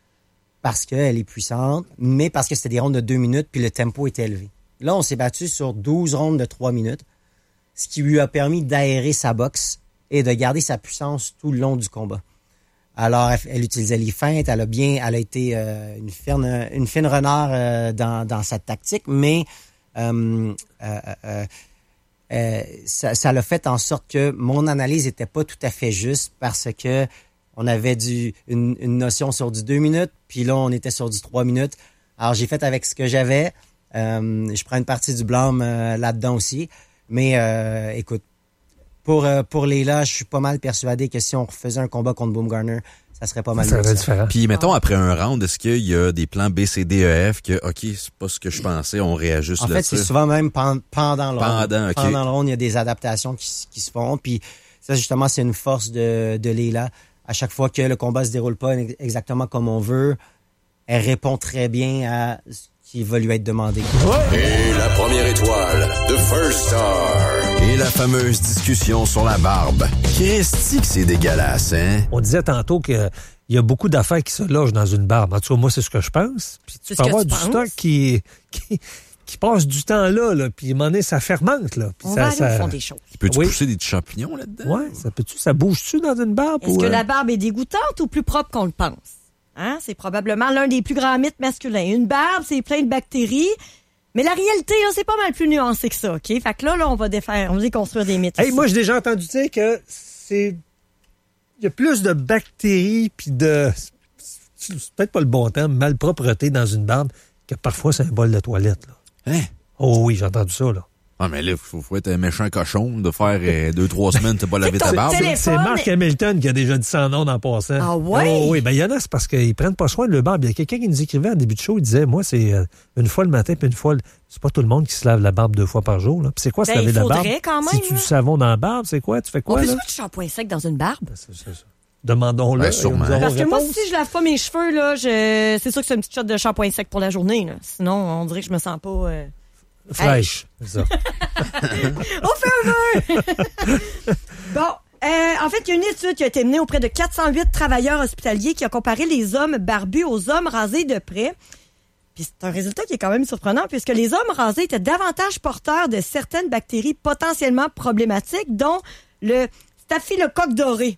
Parce qu'elle est puissante, mais parce que c'était des rondes de deux minutes, puis le tempo était élevé. Là, on s'est battu sur douze rondes de trois minutes, ce qui lui a permis d'aérer sa boxe et de garder sa puissance tout le long du combat. Alors, elle, elle utilisait les feintes, elle a bien, elle a été euh, une fine, une fine renard euh, dans, dans sa tactique, mais euh, euh, euh, euh, ça, ça l'a fait en sorte que mon analyse était pas tout à fait juste parce que on avait du, une, une notion sur du deux minutes, puis là, on était sur du trois minutes. Alors, j'ai fait avec ce que j'avais. Euh, je prends une partie du blâme euh, là-dedans aussi. Mais euh, écoute, pour, euh, pour Leila, je suis pas mal persuadé que si on refaisait un combat contre Baumgartner, ça serait pas mal ça mieux. Ça. Puis, mettons, après un round, est-ce qu'il y a des plans B, C, D, E, F que, OK, c'est pas ce que je pensais, on réajuste en là-dessus? En fait, c'est souvent même pendant, pendant le round. Pendant, OK. Pendant le round, il y a des adaptations qui, qui se font. Puis ça, justement, c'est une force de, de Leila. À chaque fois que le combat se déroule pas exactement comme on veut, elle répond très bien à ce qui va lui être demandé. Et la première étoile, The First Star. Et la fameuse discussion sur la barbe. Christy que c'est dégueulasse, hein? On disait tantôt qu'il y a beaucoup d'affaires qui se logent dans une barbe. En tout cas, moi, c'est ce que je pense. Puis tu c'est peux ce avoir que tu du penses? stock qui... qui qui passe du temps là, là puis à un moment donné, ça fermente. Là, puis on ça, va aller ça... au fond des choses. Peux-tu oui. pousser des champignons là-dedans? Oui, ça peut-tu, ça bouge-tu dans une barbe? Est-ce ou, que euh... la barbe est dégoûtante ou plus propre qu'on le pense? Hein? C'est probablement l'un des plus grands mythes masculins. Une barbe, c'est plein de bactéries, mais la réalité, là, c'est pas mal plus nuancé que ça, OK? Fait que là, là on va défaire, on va déconstruire des mythes. Hey, ici. moi, j'ai déjà entendu dire que c'est... Il y a plus de bactéries puis de... C'est peut-être pas le bon terme, malpropreté dans une barbe que parfois c'est un bol de toilette, là. Hein? Oh oui, j'ai entendu ça, là. Ah, mais là, il faut, faut être un méchant cochon de faire euh, deux, trois semaines, t'as pas lavé ta barbe. C'est, c'est Mark Hamilton qui a déjà dit ça en ondes en passant. Ah ouais? Oh, oui, ben il y en a, c'est parce qu'ils prennent pas soin de leur barbe. Il y a quelqu'un qui nous écrivait en début de show, il disait, moi, c'est euh, une fois le matin, puis une fois... Le... C'est pas tout le monde qui se lave la barbe deux fois par jour. Là. Puis c'est quoi, se ben, laver la barbe? Il faudrait quand même. Si tu du savon dans la barbe, c'est quoi? Tu fais quoi, on peut là? se mettre du shampoing sec dans une barbe? Ben, c'est, c'est ça. Demandons-le. Ben, sûrement. Parce que réponse. moi, si je lave pas mes cheveux, là, je... c'est sûr que c'est une petite shot de shampoing sec pour la journée. Là. Sinon, on dirait que je me sens pas... Euh... Fraîche, c'est ça. On fait un vœu! Bon, euh, en fait, il y a une étude qui a été menée auprès de quatre cent huit travailleurs hospitaliers qui a comparé les hommes barbus aux hommes rasés de près. Puis c'est un résultat qui est quand même surprenant puisque les hommes rasés étaient davantage porteurs de certaines bactéries potentiellement problématiques, dont le staphylocoque doré.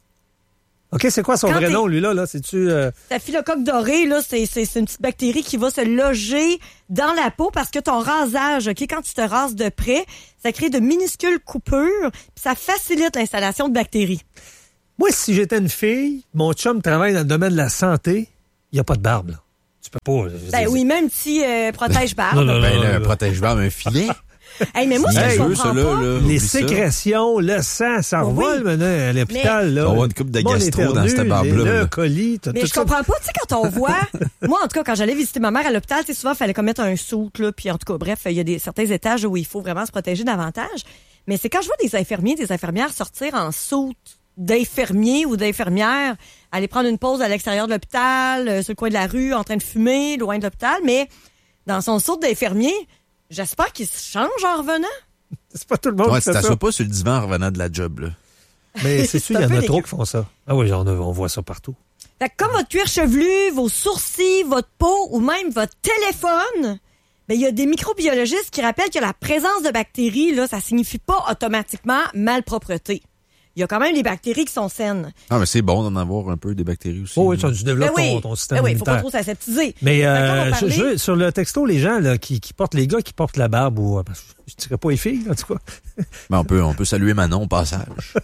OK, c'est quoi son Quand vrai t'es... nom, lui, là? là? C'est-tu... Euh... Staphylocoque doré, là, c'est, c'est, c'est une petite bactérie qui va se loger dans la peau parce que ton rasage, OK, quand tu te rases de près, ça crée de minuscules coupures puis ça facilite l'installation de bactéries. Moi, si j'étais une fille, mon chum travaille dans le domaine de la santé, il n'y a pas de barbe, là. Tu peux pas... Ben oui, même petit euh, protège-barbe. Non, non, non, ben, là, un protège-barbe, un filet. Hey, mais moi, ce que je comprends ça, là, pas... là, les sécrétions, le sang, ça revole oui. maintenant à l'hôpital. Mais... Là. On va avoir une coupe de gastro dans cette barbe-là. Le colis, tout, Mais tout je ça. comprends pas, tu sais, quand on voit... Moi, en tout cas, quand j'allais visiter ma mère à l'hôpital, tu sais, souvent, il fallait qu'on mette un soute, là, puis en tout cas, bref, il y a des, certains étages où il faut vraiment se protéger davantage. Mais c'est quand je vois des infirmiers, des infirmières sortir en soute d'infirmiers ou d'infirmières, aller prendre une pause à l'extérieur de l'hôpital, euh, sur le coin de la rue, en train de fumer, loin de l'hôpital, mais dans son soute d'infirmier, j'espère qu'il se change en revenant. C'est pas tout le monde ouais, qui fait ça. ça. Tu pas sur le divan en revenant de la job, là. Mais c'est sûr, il y en a dégueu. trop qui font ça. Ah oui, on, a, on voit ça partout. Fait que comme votre cuir chevelu, vos sourcils, votre peau ou même votre téléphone, ben il y a des microbiologistes qui rappellent que la présence de bactéries, là, ça signifie pas automatiquement malpropreté. Il y a quand même des bactéries qui sont saines. Ah, mais c'est bon d'en avoir un peu des bactéries aussi. Oh oui, tu développes ben oui. ton, ton système ben oui, il faut immunitaire. pas trop s'aseptiser. Mais euh, parler... je, je veux, sur le texto, les gens là, qui, qui portent, les gars qui portent la barbe, ou je dirais pas les filles, en tout cas. Mais on peut, on peut saluer Manon au passage.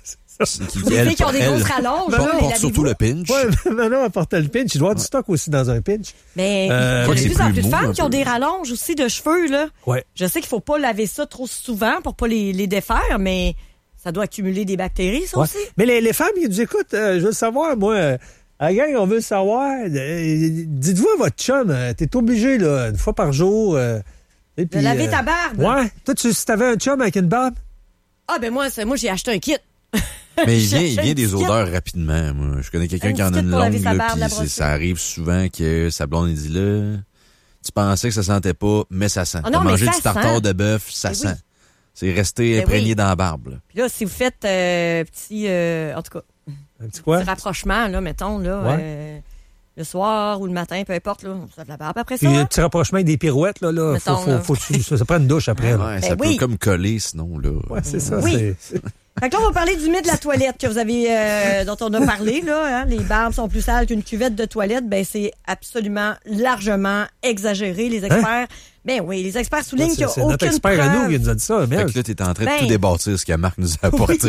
Qui, les filles qui ont des grosses rallonges. Elle là, porte surtout le pinch. Oui, Manon, elle portait le pinch. Il doit y avoir du stock aussi dans un pinch. Mais euh, il y a de plus en plus de femmes mou, qui ont des rallonges aussi de cheveux. Là. Ouais. Je sais qu'il faut pas laver ça trop souvent pour pas les, les défaire, mais ça doit accumuler des bactéries, ça ouais. aussi. Mais les, les femmes, ils nous écoutent, euh, je veux le savoir, moi, euh, à la gang, on veut le savoir. Euh, dites-vous à votre chum, euh, t'es obligé, là, une fois par jour. Euh, et puis, de laver euh, ta barbe. Ouais. Toi, tu, si t'avais un chum avec une barbe? Ah, ben moi, c'est, moi j'ai acheté un kit. Mais il vient, il vient des odeurs rapidement. Moi. Je connais quelqu'un un qui en a une pour laver longue, sa là, barbe, la puis brosser. ça arrive souvent que sa blonde il dit là, tu pensais que ça sentait pas, mais ça sent. Oh non, T'as mais mangé ça du tartare sent. de bœuf, ça Mais sent. oui. C'est resté Mais imprégné oui. dans la barbe. Là. Puis là, si vous faites euh, petit, euh, en tout cas, un petit quoi? petit rapprochement, là, mettons, là, Ouais. euh, le soir ou le matin, peu importe, là, on se lave la barbe après Puis ça. un petit rapprochement avec des pirouettes, là, là. Mettons, faut, faut, là. faut, faut, ça, ça prend une douche après. là. Ouais, Ben ça oui. peut comme coller sinon. Là. Ouais, c'est ça. Oui. C'est, c'est... Fait que là, on va parler du mythe de la toilette que vous avez, euh, dont on a parlé, là. Hein, les barbes sont plus sales qu'une cuvette de toilette. Ben, c'est absolument largement exagéré. Les experts, ben oui, les experts soulignent qu'il n'y a c'est aucune notre expert preuve. à nous qui nous a dit ça. Fait Merde. que là, t'es en train de Ben- tout débâtir ce que Marc nous a apporté.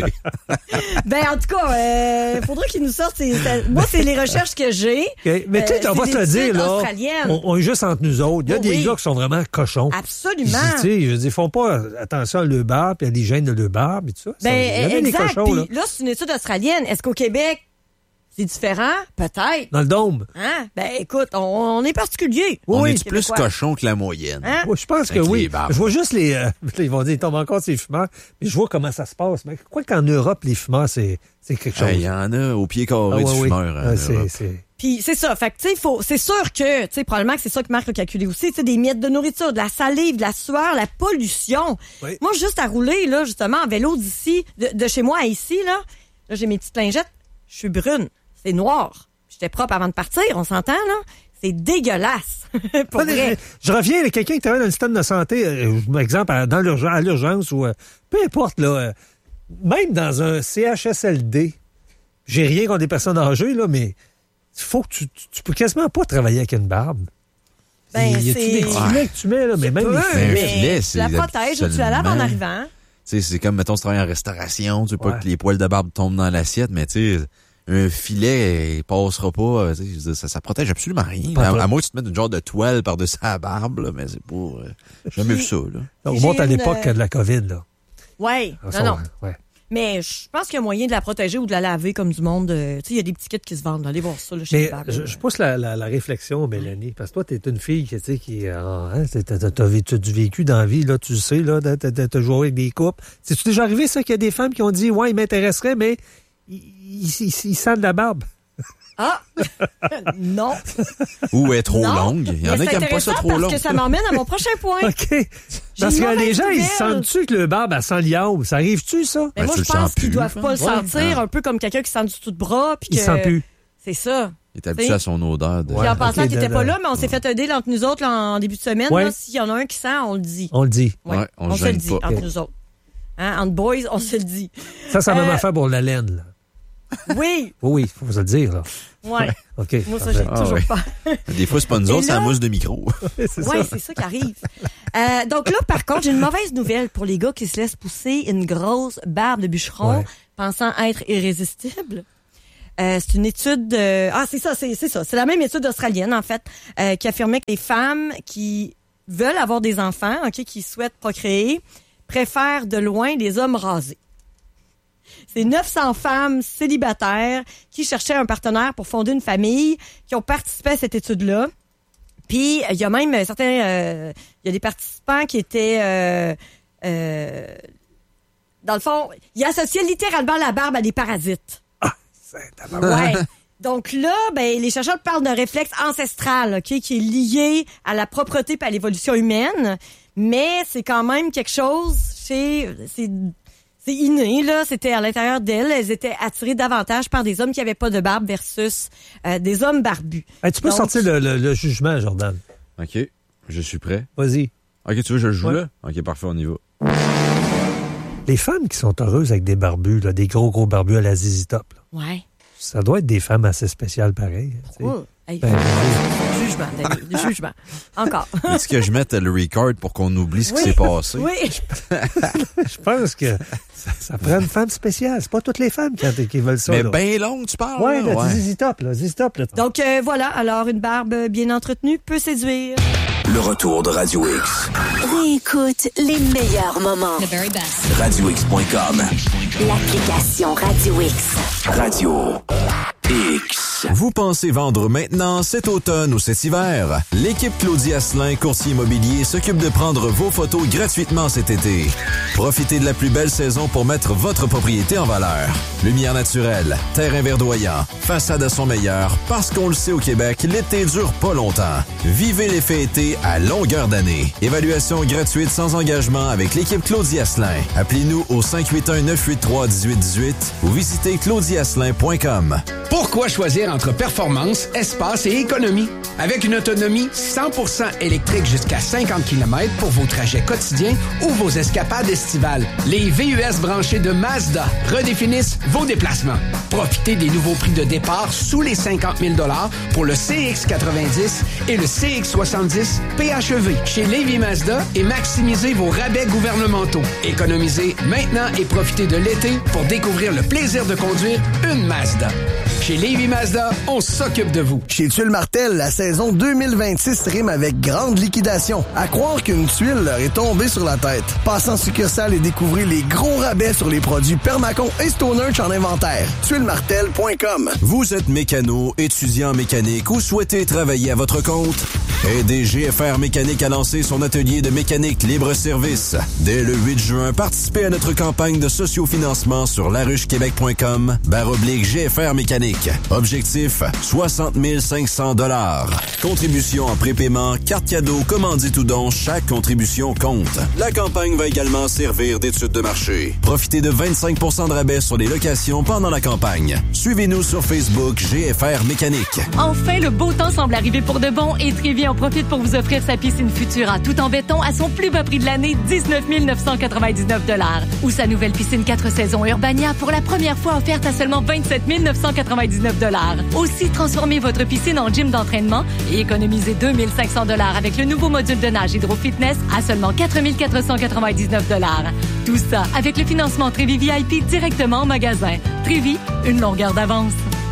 Ben, en tout cas, euh, faudrait qu'ils nous sortent. Ces, ça- moi, c'est les recherches que j'ai. Okay. Mais tu sais, Euh, on va c'est se le des dire, études là. australiennes. On, on est juste entre nous autres. Il y a Oh, des oui. gars qui sont vraiment cochons. Absolument. Tu sais, je veux dire, ils font pas attention à leur barbe, puis à l'hygiène de leur barbe, et tout ça. Ça, Ben, il y en a des exact. cochons, là. Puis là, c'est une étude australienne. Est-ce qu'au Québec, c'est différent? Peut-être. Dans le dôme. Hein? Ben, écoute, on, on est particulier. On Oui, est plus Québécois. cochon que la moyenne. Hein? Ouais, je pense que Avec oui. les barbes. Je vois juste les... euh, ils vont dire, ils tombent encore ces fumeurs. Mais je vois comment ça se passe. Mais quoi qu'en Europe, les fumeurs, c'est, c'est quelque chose. Il y en a au pied carré Ah, ouais, du oui. fumeur. en Ah, c'est, Europe. c'est... Puis c'est ça. Fait que, tu sais, faut, c'est sûr que, tu sais, probablement que c'est ça que Marc a calculé aussi. Tu sais, des miettes de nourriture, de la salive, de la sueur, la pollution. Oui. Moi, juste à rouler, là, justement, en vélo d'ici, de, de chez moi à ici, là, là, j'ai mes petites lingettes. Je suis brune. C'est noir. J'étais propre avant de partir, on s'entend, là? C'est dégueulasse. Pour Ah, vrai. Je, je reviens, là, quelqu'un qui travaille dans le système de santé, euh, exemple, à, dans l'urgence, à l'urgence, ou euh, peu importe, là, euh, même dans un C H S L D, j'ai rien contre des personnes âgées, là, mais il faut que tu, tu, tu peux quasiment pas travailler avec une barbe. Ben, Il y a c'est- des petits filets que tu mets, là, mais même Peu, les un filets. mais filet, tu c'est la protèges ou tu la laves en absolument- arrivant. Tu sais, c'est comme, mettons, tu travailles en restauration, tu veux pas Ouais. que les poils de barbe tombent dans l'assiette, mais tu sais, un filet, il passera pas. Ça, ça protège absolument rien. À, à moins que tu te mettes une genre de toile par-dessus la barbe, là, mais c'est pas... Euh, j'ai jamais vu ça, là. On remonte à l'époque une... de la COVID, là. Oui, non, non. Ouais. Mais je pense qu'il y a moyen de la protéger ou de la laver comme du monde. Euh, tu sais, il y a des petits kits qui se vendent. Allez voir ça, là, chez les barbeaux. Je, je pousse la, la, la réflexion, Mélanie, parce que toi, t'es une fille, tu sais, qui... Euh, hein, t'as, t'as, t'as, t'as du vécu dans la vie, là, tu sais, là, t'as, t'as, t'as joué avec des couples. C'est-tu déjà arrivé, ça, qu'il y a des femmes qui ont dit, ouais, il m'intéresserait, mais il, il, il, il sent de la barbe? Ah! Non. Ou est trop non. longue. Il y en a qui n'aiment pas ça trop long. Parce que ça m'emmène à mon prochain point. OK. Parce que les gens, nouvelle. Ils sentent-tu que le barbe, elle sent l'iode? Ça arrive-tu, ça? Mais ben, moi, je pense qu'ils doivent pas le ouais. sentir, ah. un peu comme quelqu'un qui sent du tout de bras. Puis il que... sent plus. C'est ça. Il est habitué à son odeur. De... Puis en pensant okay, qu'il n'était pas là, mais on s'est fait un deal entre nous autres là, en début de semaine. Ouais. S'il y en a un qui sent, on le dit. On le dit. Ouais. Ouais, on on se le dit pas. entre okay. nous autres. Hein, entre boys, on se le dit. Ça, c'est la même euh... affaire pour la laine, là. Oui. Oui, il faut se le dire, là. Ouais. OK. Moi, ça, j'ai ah, toujours ouais. pas. Des fois, c'est pas nous autres, c'est la mousse de micro. Oui, c'est ça qui arrive. Euh, donc là, par contre, j'ai une mauvaise nouvelle pour les gars qui se laissent pousser une grosse barbe de bûcheron, ouais. pensant être irrésistible. Euh, c'est une étude... De... Ah, c'est ça, c'est, c'est ça. C'est la même étude australienne, en fait, euh, qui affirmait que les femmes qui veulent avoir des enfants, ok, qui souhaitent procréer, préfèrent de loin les hommes rasés. C'est neuf cents femmes célibataires qui cherchaient un partenaire pour fonder une famille qui ont participé à cette étude-là. Puis, il y a même certains... Euh, il y a des participants qui étaient... Euh, euh, dans le fond, ils associaient littéralement la barbe à des parasites. Ah, c'est ouais. Donc là, ben, les chercheurs parlent d'un réflexe ancestral, ok, qui est lié à la propreté et à l'évolution humaine. Mais c'est quand même quelque chose... C'est... c'est C'est inné, là. C'était à l'intérieur d'elles. Elles étaient attirées davantage par des hommes qui n'avaient pas de barbe versus euh, des hommes barbus. Hey, tu peux Donc, sortir le, le, le jugement, Jordan. OK. Je suis prêt. Vas-y. OK, tu veux que je le joue ouais. là? OK, parfait, on y va. Les femmes qui sont heureuses avec des barbus, là, des gros, gros barbus à la Zizi Top, là, ouais. ça doit être des femmes assez spéciales, pareil. Pourquoi? Hey, ben, jugement, David, jugement. Encore. Est-ce que je mette le record pour qu'on oublie ce oui, qui s'est passé? Oui. Je pense que ça, ça prend une femme spéciale. C'est pas toutes les femmes qui, qui veulent ça. Mais bien longue, tu parles? Ouais, là, là, ouais. Zizi Top, là, Zizi Top, là. Donc, euh, voilà. Alors, une barbe bien entretenue peut séduire. Le retour de Radio X. Réécoute les meilleurs moments. The very best. radio x point com. L'application Radio X. Radio X. Vous pensez vendre maintenant, cet automne ou cet hiver? L'équipe Claudie Asselin, courtier immobilier, s'occupe de prendre vos photos gratuitement cet été. Profitez de la plus belle saison pour mettre votre propriété en valeur. Lumière naturelle, terrain verdoyant, façade à son meilleur, parce qu'on le sait au Québec, l'été dure pas longtemps. Vivez l'effet été à longueur d'année. Évaluation gratuite sans engagement avec l'équipe Claudie Asselin. Appelez-nous au cinq huit un, neuf huit trois, un huit un huit ou visitez claudie asselin point com. Pourquoi choisir entre performance, espace et économie? Avec une autonomie cent pour cent électrique jusqu'à cinquante kilomètres pour vos trajets quotidiens ou vos escapades estivales, les V U S branchés de Mazda redéfinissent vos déplacements. Profitez des nouveaux prix de départ sous les cinquante mille dollars pour le C X quatre-vingt-dix et le C X soixante-dix P H E V chez Lévy Mazda et maximisez vos rabais gouvernementaux. Économisez maintenant et profitez de l'été pour découvrir le plaisir de conduire une Mazda. Chez Lévy Mazda, on s'occupe de vous. Chez Tuile Martel, la saison deux mille vingt-six rime avec grande liquidation. À croire qu'une tuile leur est tombée sur la tête. Passez en succursale et découvrez les gros rabais sur les produits Permacon et Stonehenge en inventaire. tuile martel point com. Vous êtes mécano, étudiant en mécanique ou souhaitez travailler à votre compte? Aidez G F R Mécanique à lancer son atelier de mécanique libre-service. Dès le huit juin, participez à notre campagne de sociofinancement sur laruchequebec point com barre oblique G F R Mécanique. Objectif, soixante mille cinq cents dollars. Contribution en prépaiement, carte cadeau, commandite ou don, chaque contribution compte. La campagne va également servir d'étude de marché. Profitez de vingt-cinq pour cent de rabais sur les locations pendant la campagne. Suivez-nous sur Facebook G F R Mécanique. Enfin, le beau temps semble arriver pour de bon et Trévi en profite pour vous offrir sa piscine Futura tout en béton à son plus bas prix de l'année, dix-neuf mille neuf cent quatre-vingt-dix-neuf dollars. Ou sa nouvelle piscine quatre saisons Urbania pour la première fois offerte à seulement vingt-sept mille neuf cent quatre-vingt-dix-neuf dollars. Aussi, transformez votre piscine en gym d'entraînement et économisez deux mille cinq cents dollars avec le nouveau module de nage Hydro Fitness à seulement quatre mille quatre cent quatre-vingt-dix-neuf dollars. Tout ça avec le financement Trévi V I P directement en magasin. Trévi, une longueur d'avance.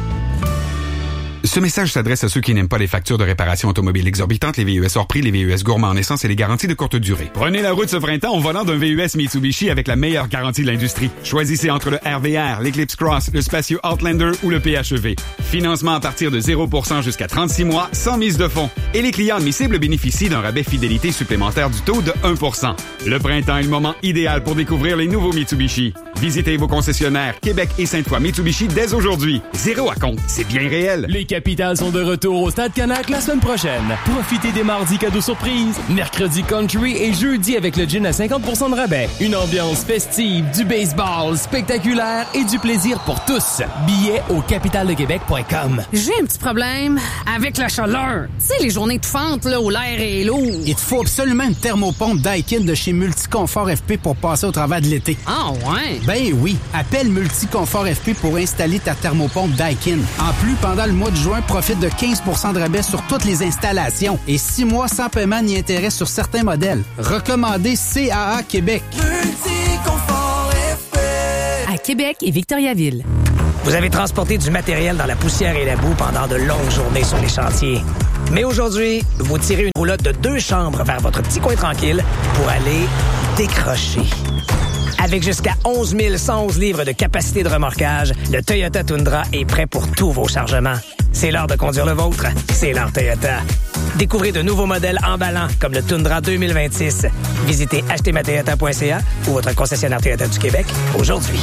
Ce message s'adresse à ceux qui n'aiment pas les factures de réparation automobile exorbitantes, les V U S hors prix, les V U S gourmands en essence et les garanties de courte durée. Prenez la route ce printemps au volant d'un V U S Mitsubishi avec la meilleure garantie de l'industrie. Choisissez entre le R V R, l'Eclipse Cross, le spacieux Outlander ou le P H E V. Financement à partir de zéro pour cent jusqu'à trente-six mois, sans mise de fonds. Et les clients admissibles bénéficient d'un rabais fidélité supplémentaire du taux de un pour cent. Le printemps est le moment idéal pour découvrir les nouveaux Mitsubishi. Visitez vos concessionnaires Québec et Sainte-Foy Mitsubishi dès aujourd'hui. Zéro à compte, c'est bien réel. Les Capitals sont de retour au Stade Canac la semaine prochaine. Profitez des mardis cadeaux surprises, mercredi country et jeudi avec le gin à cinquante pour cent de rabais. Une ambiance festive, du baseball spectaculaire et du plaisir pour tous. Billets au capital de québec point com. J'ai un petit problème avec la chaleur. Tu sais, les journées étouffantes, là, où l'air est lourd. Il te faut absolument une thermopompe Daikin de chez Multiconfort F P pour passer au travers de l'été. Ah ouais? Ben oui. Appelle Multiconfort F P pour installer ta thermopompe Daikin. En plus, pendant le mois de juin, profite de quinze pour cent de rabais sur toutes les installations et six mois sans paiement ni intérêt sur certains modèles. Recommandé C A A Québec. Multiconfort F P. À Québec et Victoriaville. Vous avez transporté du matériel dans la poussière et la boue pendant de longues journées sur les chantiers. Mais aujourd'hui, vous tirez une roulotte de deux chambres vers votre petit coin tranquille pour aller décrocher. Avec jusqu'à onze mille cent onze livres de capacité de remorquage, le Toyota Tundra est prêt pour tous vos chargements. C'est l'heure de conduire le vôtre. C'est l'heure Toyota. Découvrez de nouveaux modèles emballants comme le Tundra deux mille vingt-six. Visitez acheter ma toyota point c a ou votre concessionnaire Toyota du Québec aujourd'hui.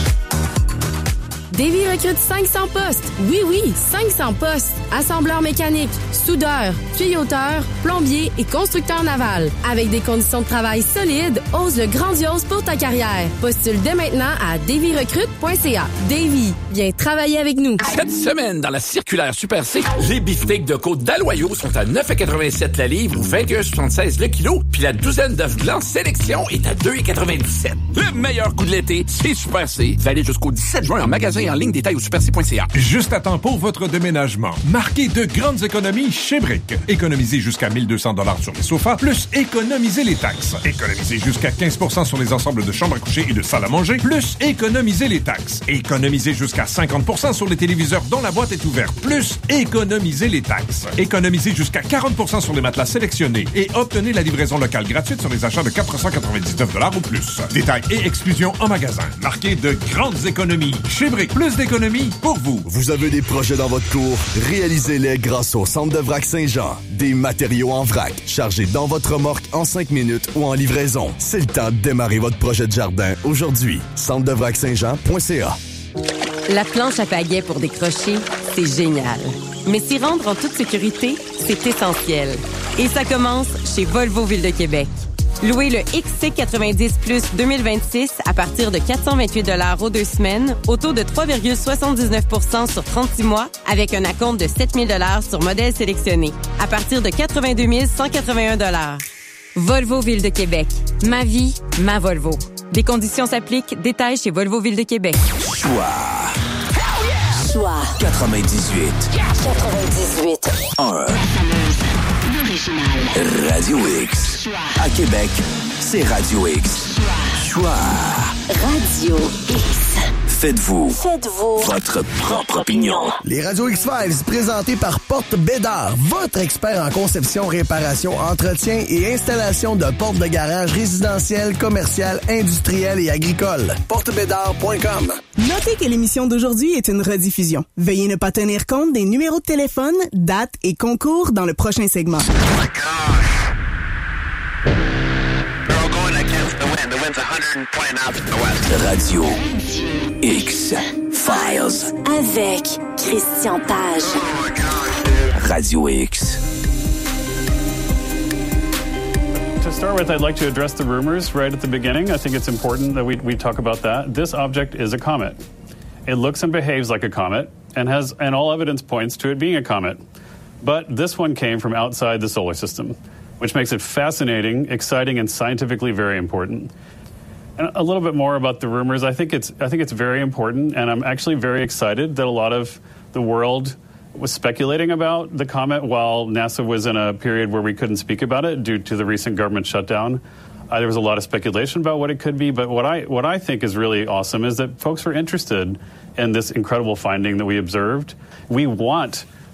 Davy recrute cinq cents postes. Oui, oui, cinq cents postes. Assembleur mécanique, soudeur, tuyauteur, plombier et constructeur naval. Avec des conditions de travail solides, ose le grandiose pour ta carrière. Postule dès maintenant à davy recrute point c a. Davy, viens travailler avec nous. Cette semaine, dans la circulaire Super C, les beefsteaks de côte d'Aloyau sont à neuf quatre-vingt-sept la livre ou vingt et un virgule soixante-seize le kilo, puis la douzaine d'œufs blancs sélection est à deux quatre-vingt-dix-sept. Le meilleur coup de l'été, c'est Super C. Valide jusqu'au dix-sept juin en magasin et en ligne, détail au super c point c a. Juste à temps pour votre déménagement. Marquez de grandes économies chez Brick. Économisez jusqu'à mille deux cents dollars sur les sofas, plus économisez les taxes. Économisez jusqu'à quinze pour cent sur les ensembles de chambres à coucher et de salles à manger, plus économisez les taxes. Économisez jusqu'à cinquante pour cent sur les téléviseurs dont la boîte est ouverte, plus économisez les taxes. Économisez jusqu'à quarante pour cent sur les matelas sélectionnés et obtenez la livraison locale gratuite sur les achats de quatre cent quatre-vingt-dix-neuf dollars ou plus. Détails et exclusions en magasin. Marquez de grandes économies chez Brick. Plus d'économies pour vous. Vous avez des projets dans votre cour? Réalisez-les grâce au Centre de vrac Saint-Jean. Des matériaux en vrac, chargés dans votre remorque en cinq minutes ou en livraison. C'est le temps de démarrer votre projet de jardin aujourd'hui. centre de vrac saint jean point c a. La planche à pagaie pour décrocher, c'est génial. Mais s'y rendre en toute sécurité, c'est essentiel. Et ça commence chez Volvo Ville de Québec. Louez le X C quatre-vingt-dix Plus deux mille vingt-six à partir de quatre cent vingt-huit dollars aux deux semaines, au taux de trois virgule soixante-dix-neuf pour cent sur trente-six mois, avec un acompte de sept mille dollars sur modèle sélectionné, à partir de quatre-vingt-deux mille cent quatre-vingt-un dollars. Volvo Ville de Québec. Ma vie, ma Volvo. Des conditions s'appliquent. Détails chez Volvo Ville de Québec. Choix. Choix. quatre-vingt-dix-huit. quatre-vingt-dix-huit. un. Radio X. À Québec, c'est Radio X. Choix. Radio X. Faites-vous. Faites-vous. Votre propre opinion. Les Radio X-Files, présentés par Porte Bédard, votre expert en conception, réparation, entretien et installation de portes de garage résidentielles, commerciales, industrielles et agricoles. porte bédard point com. Notez que l'émission d'aujourd'hui est une rediffusion. Veuillez ne pas tenir compte des numéros de téléphone, dates et concours dans le prochain segment. Radio X Files. Avec Christian Page. Radio X. To start with, I'd like to address the rumors right at the beginning. I think it's important that we, we talk about that. This object is a comet. It looks and behaves like a comet and has, and all evidence points to it being a comet. But this one came from outside the solar system, which makes it fascinating, exciting, and scientifically very important. And a little bit more about the rumors. I think it's I think it's very important, and I'm actually very excited that a lot of the world was speculating about the comet while NASA was in a period where we couldn't speak about it due to the recent government shutdown. Uh, there was a lot of speculation about what it could be, but what I what I think is really awesome is that folks are interested in this incredible finding that we observed. We want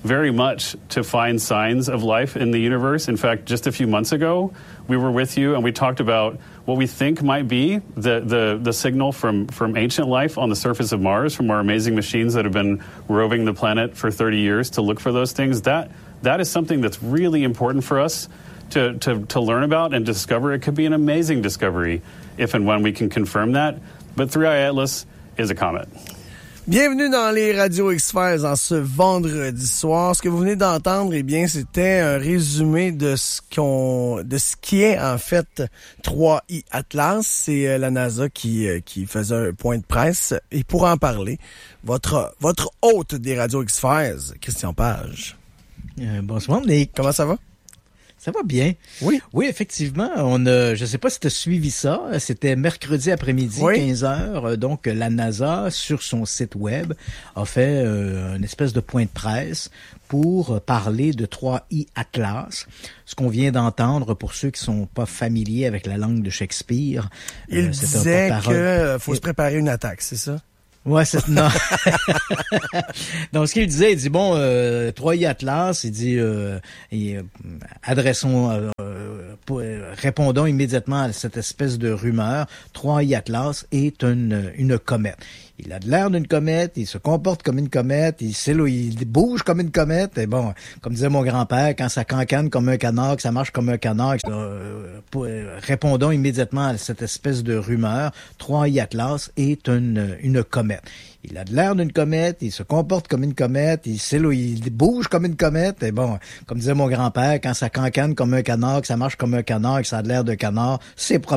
very much to find signs of life in the universe. In fact, just a few months ago, we were with you and we talked about what we think might be the, the, the signal from, from ancient life on the surface of Mars, from our amazing machines that have been roving the planet for thirty years to look for those things. That, that is something that's really important for us to, to, to learn about and discover. It could be an amazing discovery if and when we can confirm that. But three I Atlas is a comet. Bienvenue dans les Radio X-Files en ce vendredi soir. Ce que vous venez d'entendre, eh bien, c'était un résumé de ce qu'on, de ce qui est en fait trois I Atlas. C'est euh, la NASA qui euh, qui faisait un point de presse. Et pour en parler, votre votre hôte des Radio X-Files, Christian Page. Euh, bonsoir, Nick. Comment ça va? Ça va bien. Oui. Oui, effectivement. On a, je sais pas si tu as suivi ça. C'était mercredi après-midi, oui. quinze heures. Donc, la NASA, sur son site web, a fait euh, une espèce de point de presse pour parler de trois I Atlas. Ce qu'on vient d'entendre, pour ceux qui sont pas familiers avec la langue de Shakespeare. Il euh, disait qu'il faut se préparer une attaque, c'est ça? Ouais, c'est non. Donc ce qu'il disait, il dit bon, euh, trois I Atlas, il dit euh, et, euh, adressons, euh, pour, euh, répondons immédiatement à cette espèce de rumeur. trois I Atlas est une une comète. Il a de l'air d'une comète, il se comporte comme une comète, il, il bouge comme une comète. Et bon, comme disait mon grand-père, quand ça cancane comme un canard, que ça marche comme un canard, euh, pour, euh, répondons immédiatement à cette espèce de rumeur. trois I Atlas est une une comète. Il a de l'air d'une comète, il se comporte comme une comète, il, il bouge comme une comète. Et bon, comme disait mon grand-père, quand ça cancane comme un canard, que ça marche comme un canard, que ça a de l'air de canard, c'est probablement